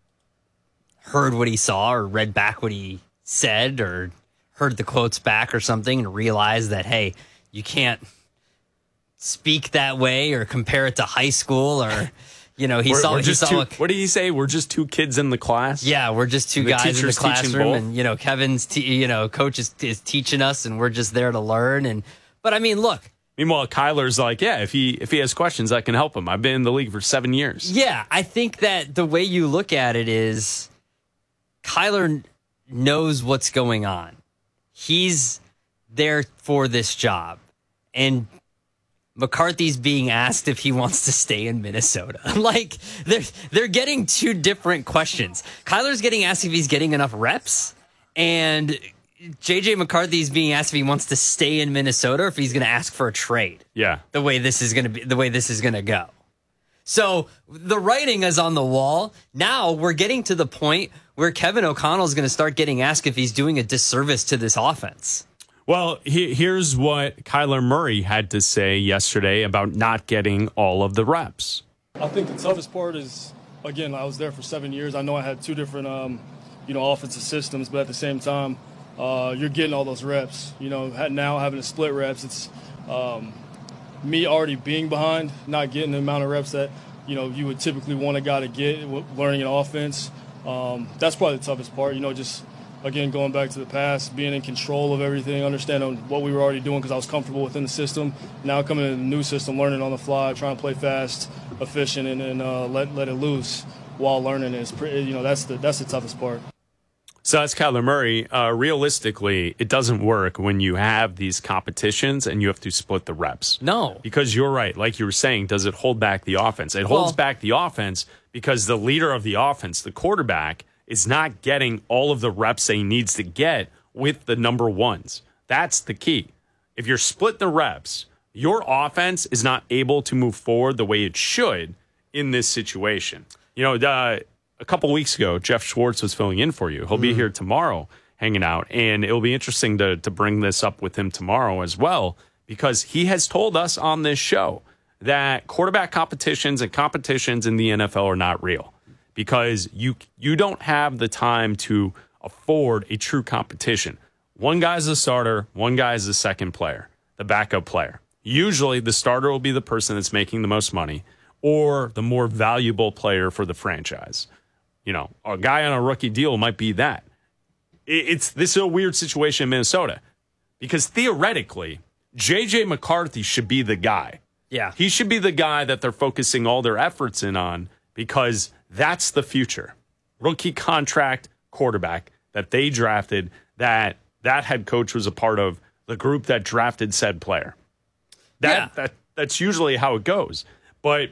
Speaker 17: heard what he saw or read back what he said or heard the quotes back or something and realized that, hey, you can't speak that way or compare it to high school or, you know, he
Speaker 16: we're,
Speaker 17: saw,
Speaker 16: we're
Speaker 17: he
Speaker 16: just
Speaker 17: saw
Speaker 16: two,
Speaker 17: a,
Speaker 16: what did he say? We're just two kids in the class?
Speaker 17: Yeah, we're just two
Speaker 16: the
Speaker 17: guys in the classroom and, you know, Kevin's, te- you know, coach is, is teaching us and we're just there to learn. And, but I mean, look.
Speaker 16: Meanwhile, Kyler's like, yeah, if he if he has questions, I can help him. I've been in the league for seven years.
Speaker 17: Yeah, I think that the way you look at it is Kyler knows what's going on. He's there for this job. And McCarthy's being asked if he wants to stay in Minnesota. Like, they're, they're getting two different questions. Kyler's getting asked if he's getting enough reps, and J J. McCarthy's being asked if he wants to stay in Minnesota or if he's going to ask for a trade.
Speaker 16: Yeah.
Speaker 17: The way this is going to be, the way this is going to go. So the writing is on the wall. Now we're getting to the point where Kevin O'Connell is going to start getting asked if he's doing a disservice to this offense.
Speaker 16: Well, he, here's what Kyler Murray had to say yesterday about not getting all of the reps.
Speaker 6: I think the toughest part is, again, I was there for seven years. I know I had two different, um, you know, offensive systems, but at the same time, Uh, you're getting all those reps. You know, now having to split reps, it's um, me already being behind, not getting the amount of reps that, you know, you would typically want a guy to get learning an offense. Um, that's probably the toughest part, you know, just, again, going back to the past, being in control of everything, understanding what we were already doing because I was comfortable within the system. Now coming in a new system, learning on the fly, trying to play fast, efficient, and, and uh, let let it loose while learning is, pretty, you know, that's the that's the toughest part.
Speaker 16: So that's Kyler Murray. Uh, realistically, it doesn't work when you have these competitions and you have to split the reps.
Speaker 17: No.
Speaker 16: Because you're right. Like you were saying, does it hold back the offense? It holds
Speaker 17: well,
Speaker 16: back the offense because the leader of the offense, the quarterback, is not getting all of the reps that he needs to get with the number ones. That's the key. If you're split the reps, your offense is not able to move forward the way it should in this situation. You know, the... A couple weeks ago, Jeff Schwartz was filling in for you. He'll be here tomorrow hanging out, and it'll be interesting to, to bring this up with him tomorrow as well, because he has told us on this show that quarterback competitions and competitions in the N F L are not real because you you don't have the time to afford a true competition. One guy's the starter, one guy's the second player, the backup player. Usually the starter will be the person that's making the most money or the more valuable player for the franchise. You know, a guy on a rookie deal might be that. It's this is a weird situation in Minnesota because theoretically, J J. McCarthy should be the guy.
Speaker 17: Yeah.
Speaker 16: He should be the guy that they're focusing all their efforts in on because that's the future. Rookie contract quarterback that they drafted, that that head coach was a part of the group that drafted said player. That,
Speaker 17: yeah.
Speaker 16: that that's usually how it goes. But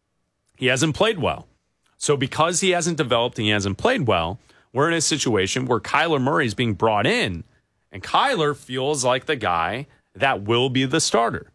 Speaker 16: he hasn't played well. So because he hasn't developed and he hasn't played well, we're in a situation where Kyler Murray is being brought in, and Kyler feels like the guy that will be the starter.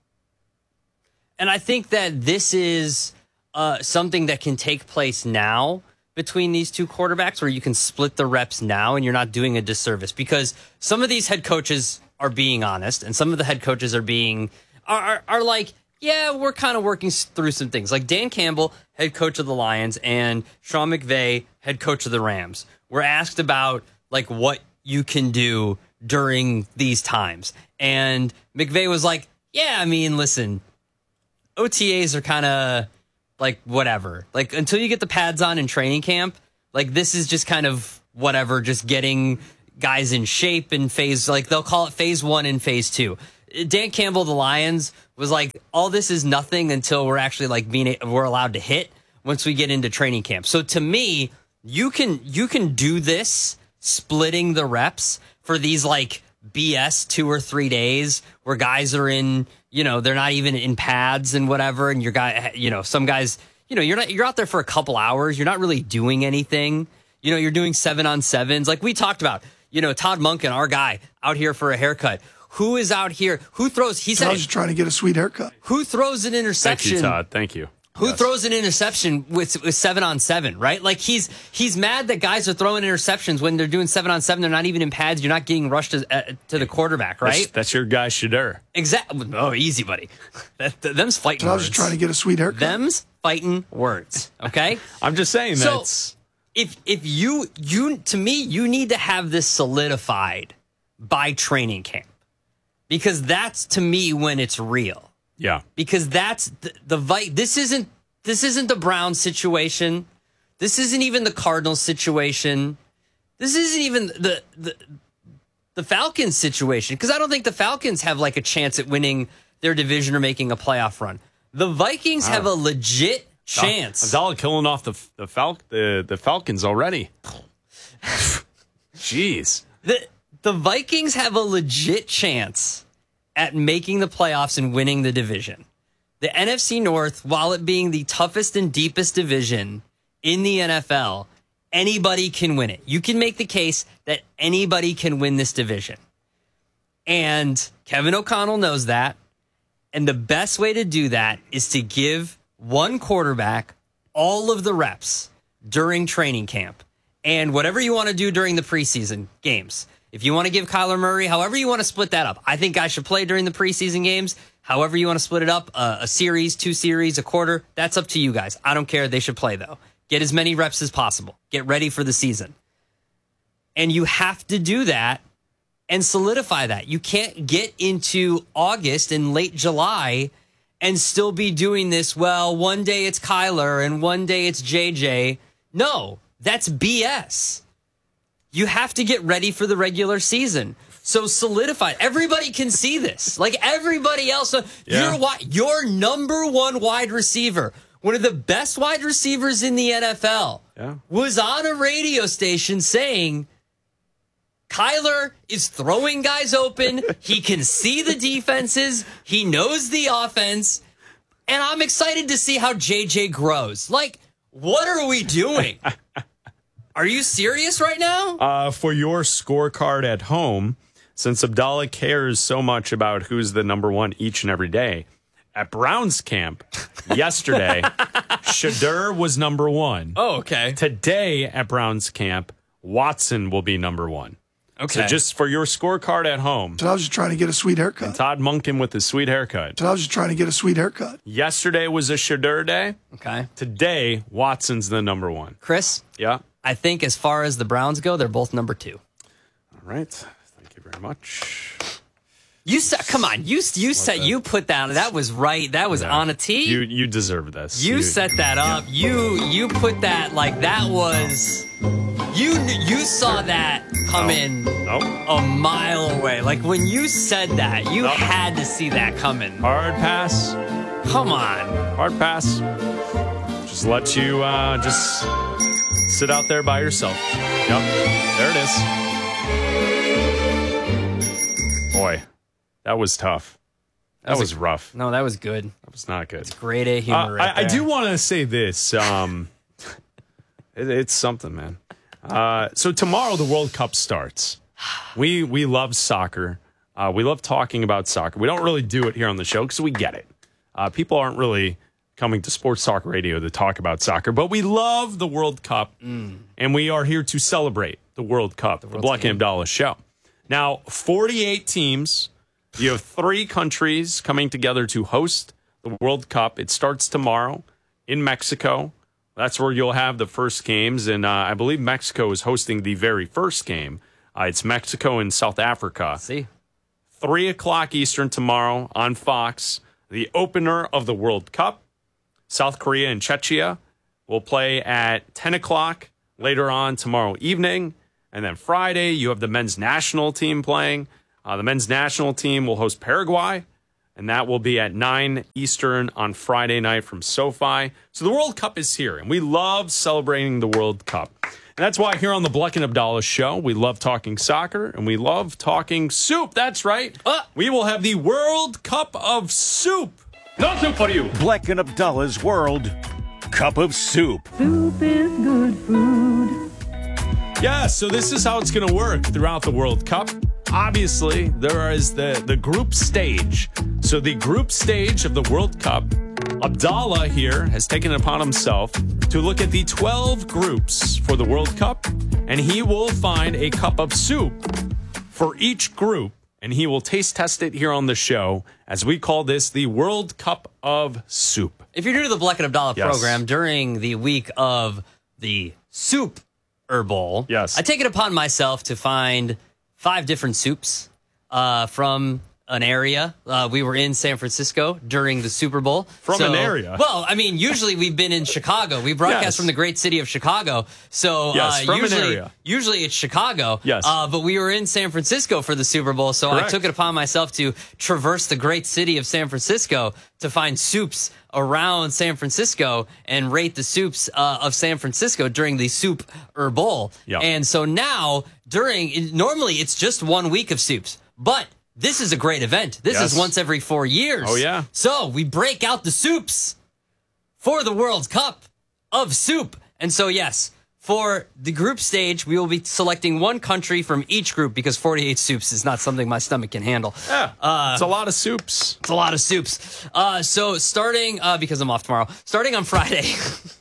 Speaker 17: And I think that this is uh, something that can take place now between these two quarterbacks where you can split the reps now and you're not doing a disservice because some of these head coaches are being honest and some of the head coaches are being are, are, are like, yeah, we're kind of working through some things. Like Dan Campbell, head coach of the Lions, and Sean McVay, head coach of the Rams, were asked about like what you can do during these times. And McVay was like, yeah, I mean, listen, O T As are kind of like whatever. Like until you get the pads on in training camp, like this is just kind of whatever, just getting guys in shape in phase, like they'll call it phase one and phase two. Dan Campbell, the Lions, was like, all this is nothing until we're actually like being, we're allowed to hit once we get into training camp. So to me, you can, you can do this splitting the reps for these like B S two or three days where guys are in, you know, they're not even in pads and whatever. And your guy, you know, some guys, you know, you're not, you're out there for a couple hours. You're not really doing anything. You know, you're doing seven on sevens. Like we talked about, you know, Todd Monken, our guy out here for a haircut. Who is out here? Who throws? He said,
Speaker 7: I was just trying to get a sweet haircut.
Speaker 17: Who throws an interception?
Speaker 16: Thank you, Todd. Thank you.
Speaker 17: Who
Speaker 16: yes.
Speaker 17: throws an interception with, with seven on seven, right? Like he's he's mad that guys are throwing interceptions when they're doing seven on seven. They're not even in pads. You're not getting rushed to, uh, to the quarterback, right?
Speaker 16: That's, that's your guy, Shadur.
Speaker 17: Exactly. Oh, easy, buddy. That, that, them's fighting
Speaker 7: I
Speaker 17: words.
Speaker 7: was just trying to get a sweet haircut.
Speaker 17: Them's fighting words, okay?
Speaker 16: I'm just saying
Speaker 17: so
Speaker 16: that's...
Speaker 17: if if you you to me you need to have this solidified by training camp because that's to me when it's real.
Speaker 16: Yeah.
Speaker 17: Because that's the, the Vi- this isn't this isn't the Browns situation. This isn't even the Cardinals situation. This isn't even the the, the Falcons situation because I don't think the Falcons have like a chance at winning their division or making a playoff run. The Vikings wow. have a legit chance.
Speaker 16: Abdallah killing off the the, Fal- the the Falcons already. Jeez.
Speaker 17: The the Vikings have a legit chance at making the playoffs and winning the division. The N F C North, while it being the toughest and deepest division in the N F L, anybody can win it. You can make the case that anybody can win this division. And Kevin O'Connell knows that. And the best way to do that is to give one quarterback all of the reps during training camp. And whatever you want to do during the preseason games. If you want to give Kyler Murray, however you want to split that up. I think guys should play during the preseason games. However you want to split it up, uh, a series, two series, a quarter, that's up to you guys. I don't care. They should play, though. Get as many reps as possible. Get ready for the season. And you have to do that and solidify that. You can't get into August and late July and still be doing this, well, one day it's Kyler and one day it's J J. No, that's B S. You have to get ready for the regular season. So solidify. Everybody can see this. Like everybody else. Yeah. Your, your number one wide receiver, one of the best wide receivers in the N F L,
Speaker 16: yeah.
Speaker 17: was on a radio station saying, Kyler is throwing guys open. He can see the defenses. He knows the offense. And I'm excited to see how J J grows. Like, what are we doing? Are you serious right now?
Speaker 16: Uh, for your scorecard at home, since Abdallah cares so much about who's the number one each and every day, at Browns camp yesterday, Shadur was number one.
Speaker 17: Oh, okay.
Speaker 16: Today at Browns camp, Watson will be number one.
Speaker 17: Okay.
Speaker 16: So just for your scorecard at home.
Speaker 7: So I was just trying to get a sweet haircut.
Speaker 16: And Todd Monken with his sweet haircut.
Speaker 7: So I was just trying to get a sweet haircut.
Speaker 16: Yesterday was a Shadur day.
Speaker 17: Okay.
Speaker 16: Today, Watson's the number one.
Speaker 17: Chris?
Speaker 16: Yeah?
Speaker 17: I think as far as the Browns go, they're both number two.
Speaker 16: All right. Thank you very much.
Speaker 17: You said, come on, you you said you put that. That was right. That was
Speaker 16: yeah.
Speaker 17: on a tee.
Speaker 16: You you deserve this.
Speaker 17: You,
Speaker 16: you
Speaker 17: set that up. Yeah. You you put that like that was. You you saw that coming
Speaker 16: nope.
Speaker 17: a mile away. Like when you said that, you nope. had to see that coming.
Speaker 16: Hard pass.
Speaker 17: Come on.
Speaker 16: Hard pass. Just let you uh, just sit out there by yourself. Yep. There it is. Boy. That was tough. That, that was, was a, rough.
Speaker 17: No, that was good.
Speaker 16: That was not good.
Speaker 17: It's grade A humor.
Speaker 16: Uh,
Speaker 17: right
Speaker 16: I, I do want to say this. Um, it, it's something, man. Uh, so tomorrow the World Cup starts. We we love soccer. Uh, we love talking about soccer. We don't really do it here on the show because we get it. Uh, people aren't really coming to Sports Talk Radio to talk about soccer, but we love the World Cup,
Speaker 17: mm.
Speaker 16: and we are here to celebrate the World Cup. The, the Black and Abdallah show. Now, forty-eight teams. You have three countries coming together to host the World Cup. It starts tomorrow in Mexico. That's where you'll have the first games. And uh, I believe Mexico is hosting the very first game Uh, it's Mexico and South Africa.
Speaker 17: See.
Speaker 16: three o'clock Eastern tomorrow on Fox. The opener of the World Cup. South Korea and Czechia will play at ten o'clock later on tomorrow evening. And then Friday, you have the men's national team playing. Uh, the men's national team will host Paraguay. And that will be at nine Eastern on Friday night from SoFi. So the World Cup is here, and we love celebrating the World Cup. And that's why here on the Bleck and Abdallah show, we love talking soccer, and we love talking soup. That's right. Uh, we will have the World Cup of Soup. No soup for you.
Speaker 8: Bleck and Abdallah's World Cup of Soup.
Speaker 9: Soup is good food.
Speaker 16: Yeah, so this is how it's going to work throughout the World Cup. Obviously, there is the, the group stage. So the group stage of the World Cup, Abdallah here has taken it upon himself to look at the twelve groups for the World Cup, and he will find a cup of soup for each group, and he will taste test it here on the show, as we call this the World Cup of Soup.
Speaker 17: If you're new to the Bleck and Abdallah
Speaker 16: Yes.
Speaker 17: program, during the week of the Soup Bowl,
Speaker 16: yes.
Speaker 17: I take it upon myself to find five different soups uh, from an area. Uh, we were in San Francisco during the Super Bowl.
Speaker 16: From
Speaker 17: So-
Speaker 16: an area?
Speaker 17: Well, I mean, usually we've been in Chicago. We broadcast
Speaker 16: Yes.
Speaker 17: from the great city of Chicago. So
Speaker 16: Yes,
Speaker 17: uh,
Speaker 16: from an
Speaker 17: usually,
Speaker 16: area.
Speaker 17: usually it's Chicago.
Speaker 16: Yes.
Speaker 17: Uh, but we were in San Francisco for the Super Bowl. So I
Speaker 16: Correct.
Speaker 17: took it upon myself to traverse the great city of San Francisco to find soups around San Francisco and rate the soups uh, of San Francisco during the Soup Bowl.
Speaker 16: Yep.
Speaker 17: And so now, during normally it's just one week of soups, but this is a great event. This
Speaker 16: Yes.
Speaker 17: is once every four years.
Speaker 16: Oh, yeah.
Speaker 17: So we break out the soups for the World Cup of Soup. And so, yes, for the group stage, we will be selecting one country from each group because forty-eight soups is not something my stomach can handle.
Speaker 16: Yeah,
Speaker 17: Uh,
Speaker 16: it's a lot of soups.
Speaker 17: It's a lot of soups. Uh, so starting, uh, because I'm off tomorrow, starting on Friday,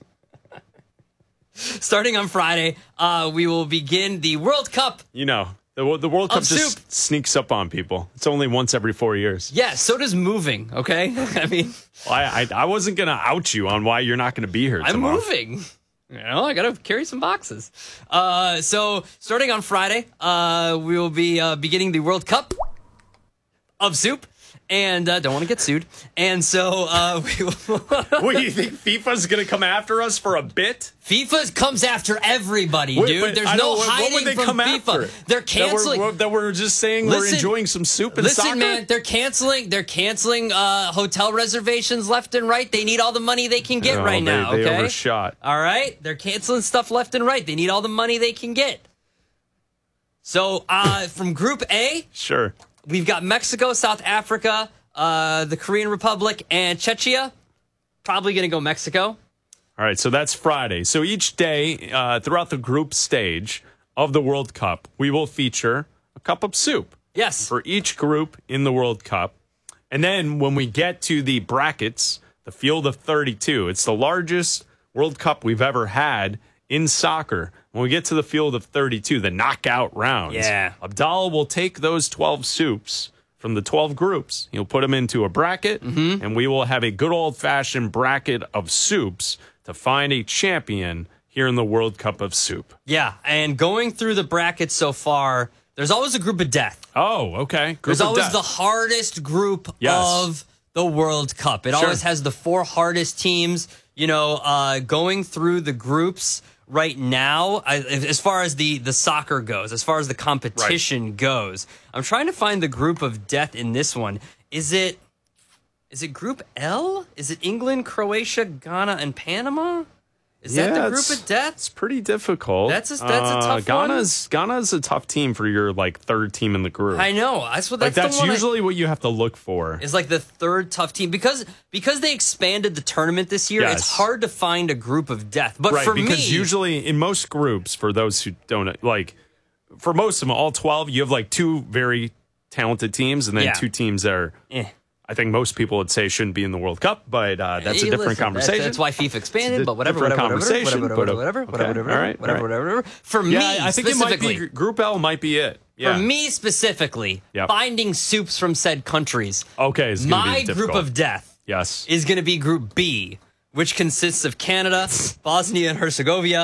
Speaker 17: starting on Friday, uh, we will begin the World Cup.
Speaker 16: You know, the, the World Cup
Speaker 17: Of
Speaker 16: just
Speaker 17: soup.
Speaker 16: sneaks up on people. It's only once every four years.
Speaker 17: Yeah, so does moving, okay? I mean,
Speaker 16: I, I, I wasn't going to out you on why you're not going to be here
Speaker 17: I'm
Speaker 16: tomorrow.
Speaker 17: moving. You know, I got to carry some boxes. Uh, so starting on Friday, uh, we will be uh, beginning the World Cup of Soup. And uh, don't want to get sued. And so uh, we will.
Speaker 16: What, do you think FIFA's going to come after us for a bit?
Speaker 17: FIFA comes after everybody,
Speaker 16: Wait,
Speaker 17: dude.
Speaker 16: but
Speaker 17: There's
Speaker 16: I
Speaker 17: no
Speaker 16: don't- what-
Speaker 17: hiding
Speaker 16: what would they
Speaker 17: from
Speaker 16: come
Speaker 17: FIFA.
Speaker 16: after?
Speaker 17: They're
Speaker 16: That we're-
Speaker 17: canceling.
Speaker 16: we're- That we're, just saying we're
Speaker 17: Listen-
Speaker 16: enjoying some soup and
Speaker 17: Listen,
Speaker 16: soccer?
Speaker 17: man, they're canceling. They're canceling uh, hotel reservations left and right. They need all the money they can get
Speaker 16: No,
Speaker 17: right
Speaker 16: they-
Speaker 17: now.
Speaker 16: they
Speaker 17: Okay,
Speaker 16: overshot.
Speaker 17: All right, they're canceling stuff left and right. They need all the money they can get. So uh, from Group A,
Speaker 16: Sure.
Speaker 17: we've got Mexico, South Africa, uh, the Korean Republic, and Czechia. Probably going to go Mexico.
Speaker 16: All right, so that's Friday. So each day uh, throughout the group stage of the World Cup, we will feature a cup of soup.
Speaker 17: Yes.
Speaker 16: For each group in the World Cup. And then when we get to the brackets, the field of thirty-two, it's the largest World Cup we've ever had in soccer. When we get to the field of thirty-two, the knockout rounds,
Speaker 17: Yeah.
Speaker 16: Abdallah will take those twelve soups from the twelve groups. He'll put them into a bracket,
Speaker 17: Mm-hmm.
Speaker 16: and we will have a good old-fashioned bracket of soups to find a champion here in the World Cup of Soup.
Speaker 17: Yeah, and going through the brackets so far, there's always a group of death.
Speaker 16: Oh, okay. Group
Speaker 17: There's
Speaker 16: of
Speaker 17: always
Speaker 16: death.
Speaker 17: the hardest group
Speaker 16: Yes.
Speaker 17: of the World Cup. It
Speaker 16: Sure.
Speaker 17: always has the four hardest teams. You know, uh, going through the groups right now, I, as far as the, the soccer goes, as far as the competition goes, I'm trying to find the group of death in this one. Is it is it Group L? Is it England, Croatia, Ghana, and Panama? Is that
Speaker 16: Yeah,
Speaker 17: the group
Speaker 16: it's-
Speaker 17: of death?
Speaker 16: It's pretty difficult.
Speaker 17: That's a- that's a
Speaker 16: Uh,
Speaker 17: tough one.
Speaker 16: Ghana's Ghana's a tough team for your like third team in the group.
Speaker 17: I know. That's what
Speaker 16: like
Speaker 17: that's,
Speaker 16: that's
Speaker 17: the one I-
Speaker 16: usually what you have to look for.
Speaker 17: is like the third tough team because because they expanded the tournament this year.
Speaker 16: Yes.
Speaker 17: It's hard to find a group of death. But
Speaker 16: right,
Speaker 17: for
Speaker 16: because
Speaker 17: me,
Speaker 16: usually in most groups, for those who don't like, for most of them, all twelve, you have like two very talented teams, and then
Speaker 17: Yeah.
Speaker 16: two teams that are.
Speaker 17: Eh.
Speaker 16: I think most people would say shouldn't be in the World Cup, but uh, that's
Speaker 17: Hey,
Speaker 16: a different
Speaker 17: listen, that's-
Speaker 16: conversation.
Speaker 17: That's, why FIFA expanded.
Speaker 16: It's a
Speaker 17: But whatever,
Speaker 16: different
Speaker 17: whatever, whatever,
Speaker 16: conversation,
Speaker 17: whatever,
Speaker 16: but, uh,
Speaker 17: whatever,
Speaker 16: okay,
Speaker 17: whatever, whatever,
Speaker 16: all right,
Speaker 17: whatever,
Speaker 16: all right.
Speaker 17: whatever, whatever. For
Speaker 16: yeah,
Speaker 17: me,
Speaker 16: I think it might
Speaker 17: specifically,
Speaker 16: be Group L might be it. Yeah.
Speaker 17: for me specifically,
Speaker 16: Yep.
Speaker 17: finding soups from said countries.
Speaker 16: Okay, it's gonna be
Speaker 17: my group
Speaker 16: difficult.
Speaker 17: of death
Speaker 16: Yes.
Speaker 17: is going to be Group B, which consists of Canada, Bosnia and Herzegovina,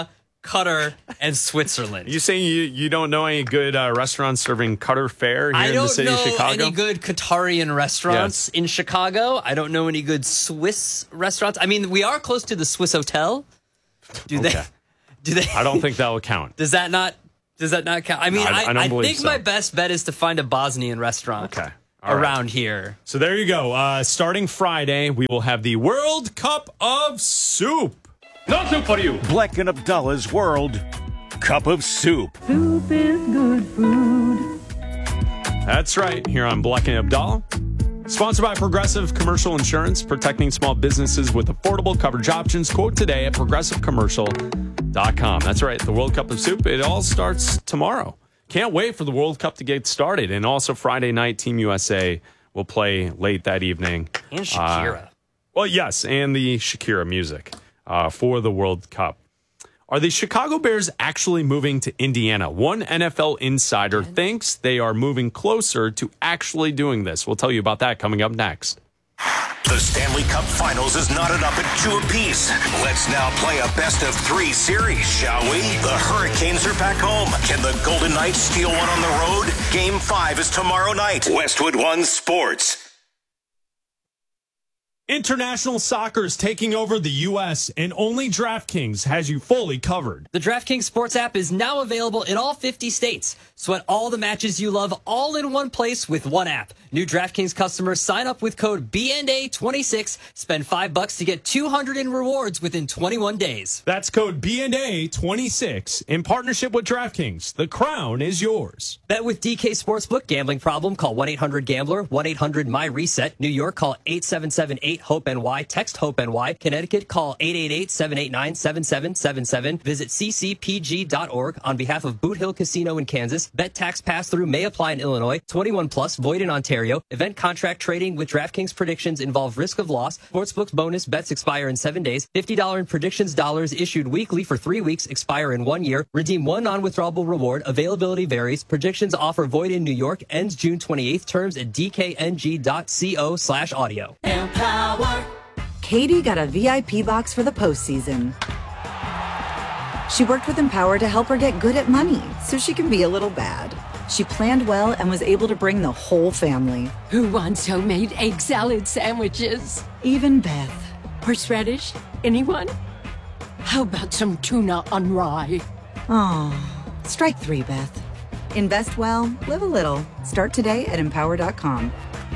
Speaker 17: Qatar, and Switzerland.
Speaker 16: You saying you, you don't know any good uh, restaurants serving Qatar fare here
Speaker 17: I
Speaker 16: in the city of Chicago?
Speaker 17: I don't know any good Qatarian restaurants
Speaker 16: Yes.
Speaker 17: in Chicago. I don't know any good Swiss restaurants. I mean, we are close to the Swiss Hotel. Do
Speaker 16: Okay.
Speaker 17: they? Do they?
Speaker 16: I don't think that will count.
Speaker 17: Does that not? Does that not count? I mean,
Speaker 16: No, I-
Speaker 17: I,
Speaker 16: I don't
Speaker 17: I
Speaker 16: believe
Speaker 17: think
Speaker 16: so.
Speaker 17: my best bet is to find a Bosnian restaurant.
Speaker 16: Okay. All right.
Speaker 17: Around here.
Speaker 16: So there you go. Uh, starting Friday, we will have the World Cup of Soup.
Speaker 8: No soup for you. Black and Abdallah's World Cup of Soup.
Speaker 9: Soup is good food.
Speaker 16: That's right, here on Black and Abdallah. Sponsored by Progressive Commercial Insurance, protecting small businesses with affordable coverage options. Quote today at progressive commercial dot com. That's right, the World Cup of Soup. It all starts tomorrow. Can't wait for the World Cup to get started. And also Friday night, Team U S A will play late that evening.
Speaker 17: And Shakira.
Speaker 16: Uh, well, yes, and the Shakira music uh, for the World Cup. Are the Chicago Bears actually moving to Indiana? One N F L insider thinks they are moving closer to actually doing this. We'll tell you about that coming up next.
Speaker 15: The Stanley Cup Finals is knotted up at two apiece. Let's now play a best of three series, shall we? The Hurricanes are back home. Can the Golden Knights steal one on the road? Game five is tomorrow night. Westwood One Sports.
Speaker 16: International soccer is taking over the U S, and only DraftKings has you fully covered.
Speaker 17: The DraftKings Sports app is now available in all fifty states. Sweat all the matches you love all in one place with one app. New DraftKings customers sign up with code B N A twenty-six. Spend five bucks to get two hundred in rewards within twenty-one days.
Speaker 16: That's code B N A twenty-six in partnership with DraftKings. The crown is yours.
Speaker 17: Bet with D K Sportsbook. Gambling problem? Call one eight hundred gambler, one eight hundred my reset. New York, call eight seven seven eight hope N Y. Text HOPE-NY. Connecticut, call eight eight eight, seven eight nine, seven seven seven seven. Visit c c p g dot org. On behalf of Boot Hill Casino in Kansas, bet tax pass-through may apply in Illinois. twenty-one plus, void in Ontario. Event contract trading with DraftKings predictions involve risk of loss. Sportsbook bonus bets expire in seven days. fifty dollars in predictions dollars issued weekly for three weeks, expire in one year. Redeem one non-withdrawable reward. Availability varies. Predictions offer void in New York. Ends June twenty-eighth. Terms at d k n g dot co slash audio.
Speaker 10: Empower. Katie got a V I P box for the postseason. She worked with Empower to help her get good at money so she can be a little bad. She planned well and was able to bring the whole family.
Speaker 11: Who wants homemade egg salad sandwiches?
Speaker 10: Even Beth.
Speaker 11: Horseradish? Anyone? How about some tuna on rye?
Speaker 10: Oh, strike three, Beth. Invest well, live a little. Start today at empower dot com.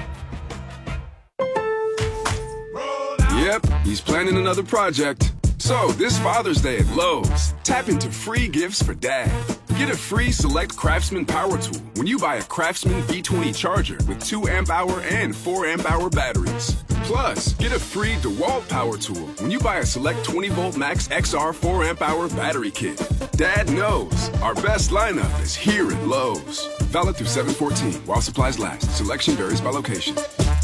Speaker 12: Yep, he's planning another project. So, this Father's Day at Lowe's, tap into free gifts for Dad. Get a free Select Craftsman power tool when you buy a Craftsman V twenty charger with two amp hour and four amp hour batteries. Plus, get a free DeWalt power tool when you buy a Select twenty volt Max X R four amp hour battery kit. Dad knows our best lineup is here at Lowe's. Valid through seven fourteen while supplies last. Selection varies by location.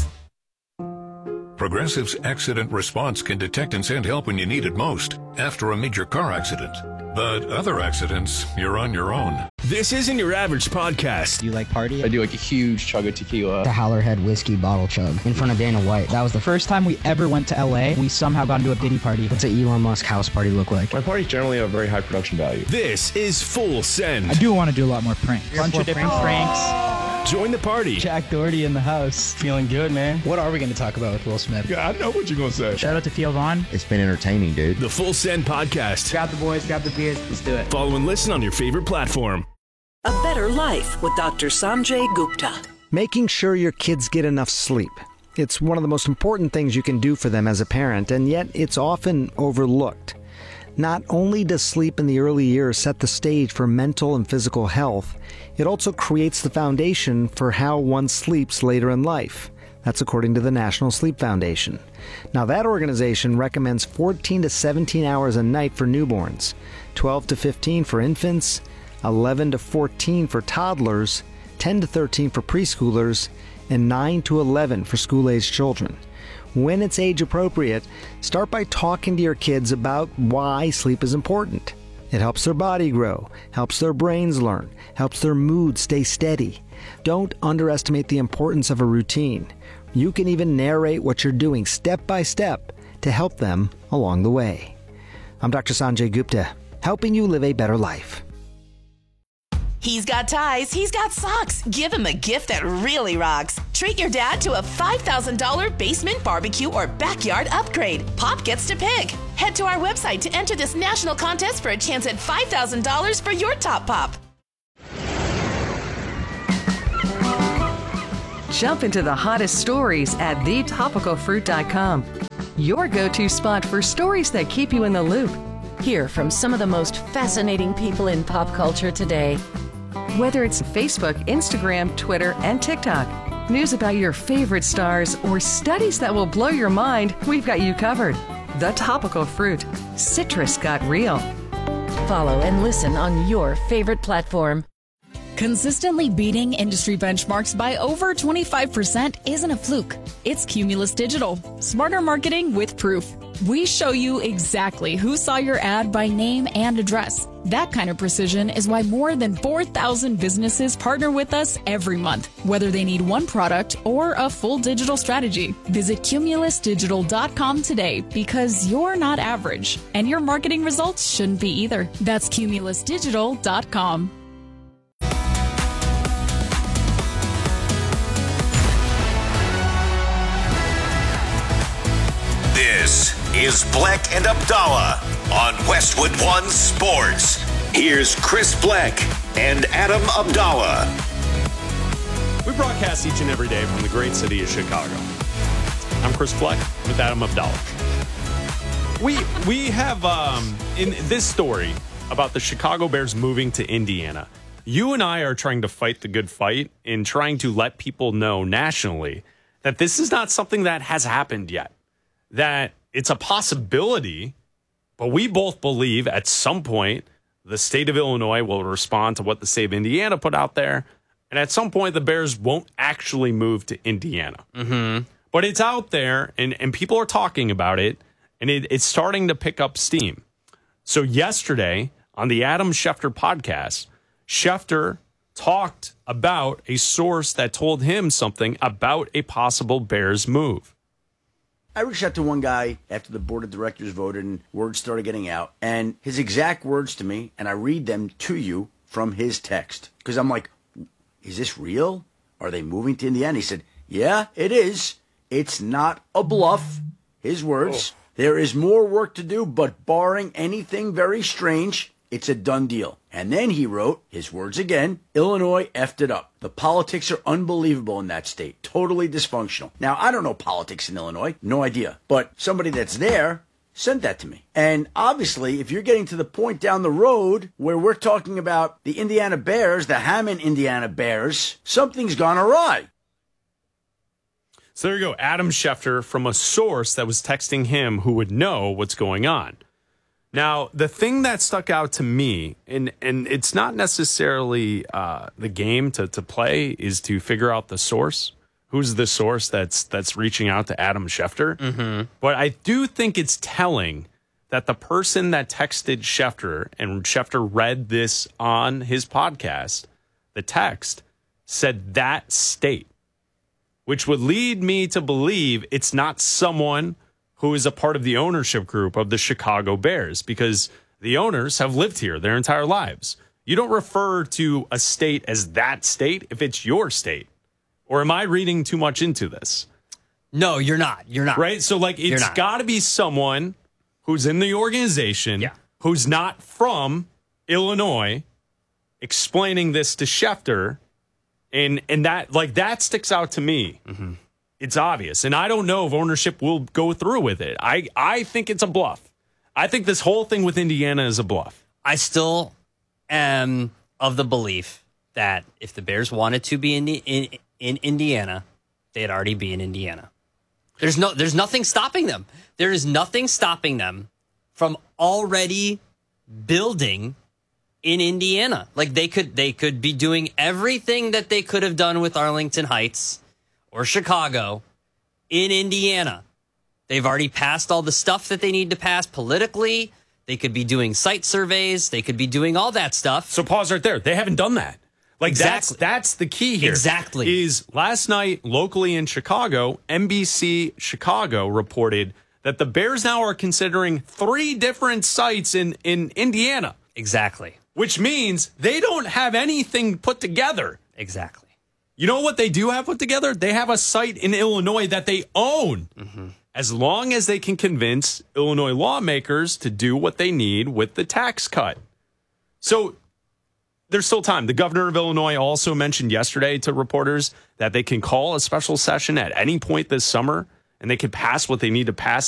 Speaker 2: Progressive's accident response can detect and send help when you need it most, after a major car accident. But other accidents, you're on your own.
Speaker 8: This isn't your average podcast.
Speaker 18: Do you like party?
Speaker 19: I do like a huge chug of tequila.
Speaker 18: The Howlerhead whiskey bottle chug in front of Dana White. That was the first time we ever went to L A. We somehow got into a Diddy party. What's an Elon Musk house party look like?
Speaker 19: My parties generally have very high production value.
Speaker 8: This is Full Send.
Speaker 18: I do want to do a lot more pranks. A bunch of different pranks. pranks.
Speaker 8: Join the party.
Speaker 18: Jack Doherty in the house. Feeling good, man. What are we going to talk about with Will Smith?
Speaker 19: Yeah, I know what you're going to say.
Speaker 18: Shout out to Theo Vaughn.
Speaker 20: It's been entertaining, dude.
Speaker 8: The Full Send Podcast.
Speaker 18: Grab the boys, grab the beers. Let's do it.
Speaker 8: Follow and listen on your favorite platform.
Speaker 13: A Better Life with Doctor Sanjay Gupta.
Speaker 14: Making sure your kids get enough sleep. It's one of the most important things you can do for them as a parent, and yet it's often overlooked. Not only does sleep in the early years set the stage for mental and physical health, it also creates the foundation for how one sleeps later in life. That's according to the National Sleep Foundation. Now, that organization recommends fourteen to seventeen hours a night for newborns, twelve to fifteen for infants, eleven to fourteen for toddlers, ten to thirteen for preschoolers, and nine to eleven for school-aged children. When it's age appropriate, start by talking to your kids about why sleep is important. It helps their body grow, helps their brains learn, helps their mood stay steady. Don't underestimate the importance of a routine. You can even narrate what you're doing step by step to help them along the way. I'm Doctor Sanjay Gupta. helping you live a better life.
Speaker 1: He's got ties, he's got socks. Give him a gift that really rocks. Treat your dad to a five thousand dollars basement barbecue or backyard upgrade. Pop gets to pick. Head to our website to enter this national contest for a chance at five thousand dollars for your top pop.
Speaker 3: Jump into the hottest stories at the topical fruit dot com. Your go-to spot for stories that keep you in the loop.
Speaker 11: Hear from some of the most fascinating people in pop culture today.
Speaker 3: Whether it's Facebook, Instagram, Twitter, and TikTok, news about your favorite stars, or studies that will blow your mind, we've got you covered. The Topical Fruit. Citrus got real.
Speaker 11: Follow and listen on your favorite platform.
Speaker 28: Consistently beating industry benchmarks by over twenty-five percent isn't a fluke. It's Cumulus Digital. Smarter marketing with proof. We show you exactly who saw your ad by name and address. That kind of precision is why more than four thousand businesses partner with us every month, whether they need one product or a full digital strategy. Visit cumulus digital dot com today because you're not average, and your marketing results shouldn't be either. That's cumulus digital dot com.
Speaker 15: This is Bleck and Abdallah on Westwood One Sports. Here's Chris Bleck and Adam Abdallah.
Speaker 16: We broadcast each and every day from the great city of Chicago. I'm Chris Bleck with Adam Abdallah. We we have um, in this story about the Chicago Bears moving to Indiana. You and I are trying to fight the good fight in trying to let people know nationally that this is not something that has happened yet. That it's a possibility, but we both believe at some point the state of Illinois will respond to what the state of Indiana put out there, and at some point the Bears won't actually move to Indiana.
Speaker 17: Mm-hmm.
Speaker 16: But it's out there, and, and people are talking about it, and it, it's starting to pick up steam. So yesterday on the Adam Schefter podcast, Schefter talked about a source that told him something about a possible Bears move.
Speaker 20: I reached out to one guy after the board of directors voted and words started getting out, and his exact words to me, and I read them to you from his text. Because I'm like, is this real? Are they moving to Indiana? He said, yeah, it is. It's not a bluff. His words. Oh. There is more work to do, but barring anything very strange, it's a done deal. And then he wrote, his words again, Illinois effed it up. The politics are unbelievable in that state. Totally dysfunctional. Now, I don't know politics in Illinois. No idea. But somebody that's there sent that to me. And obviously, if you're getting to the point down the road where we're talking about the Indiana Bears, the Hammond Indiana Bears, something's gone awry.
Speaker 16: So there you go. Adam Schefter from a source that was texting him who would know what's going on. Now, the thing that stuck out to me, and, and it's not necessarily uh, the game to, to play, is to figure out the source. Who's the source that's that's reaching out to Adam Schefter?
Speaker 17: Mm-hmm.
Speaker 16: But I do think it's telling that the person that texted Schefter, and Schefter read this on his podcast, the text, said that state, which would lead me to believe it's not someone who is a part of the ownership group of the Chicago Bears, because the owners have lived here their entire lives. You don't refer to a state as that state if it's your state. Or am I reading too much into this?
Speaker 17: No, you're not. You're not.
Speaker 16: Right? So, like, it's got to be someone who's in the organization,
Speaker 17: yeah.
Speaker 16: who's not from Illinois, explaining this to Schefter. And, and that, like, that sticks out to me.
Speaker 17: Mm-hmm.
Speaker 16: It's obvious. And I don't know if ownership will go through with it. I, I think it's a bluff. I think this whole thing with Indiana is a bluff.
Speaker 17: I still am of the belief that if the Bears wanted to be in, in, in Indiana, they'd already be in Indiana. There's no, there's nothing stopping them. There is nothing stopping them from already building in Indiana. Like they could, they could be doing everything that they could have done with Arlington Heights or Chicago in Indiana. They've already passed all the stuff that they need to pass politically. They could be doing site surveys. They could be doing all that stuff.
Speaker 16: So pause right there. They haven't done that. Like exactly. that's that's the key here.
Speaker 17: Exactly.
Speaker 16: Is last night locally in Chicago, N B C Chicago reported that the Bears now are considering three different sites in, in Indiana.
Speaker 17: Exactly.
Speaker 16: Which means they don't have anything put together.
Speaker 17: Exactly.
Speaker 16: You know what they do have put together? They have a site in Illinois that they own.
Speaker 17: Mm-hmm.
Speaker 16: As long as they can convince Illinois lawmakers to do what they need with the tax cut. So there's still time. The governor of Illinois also mentioned yesterday to reporters that they can call a special session at any point this summer and they can pass what they need to pass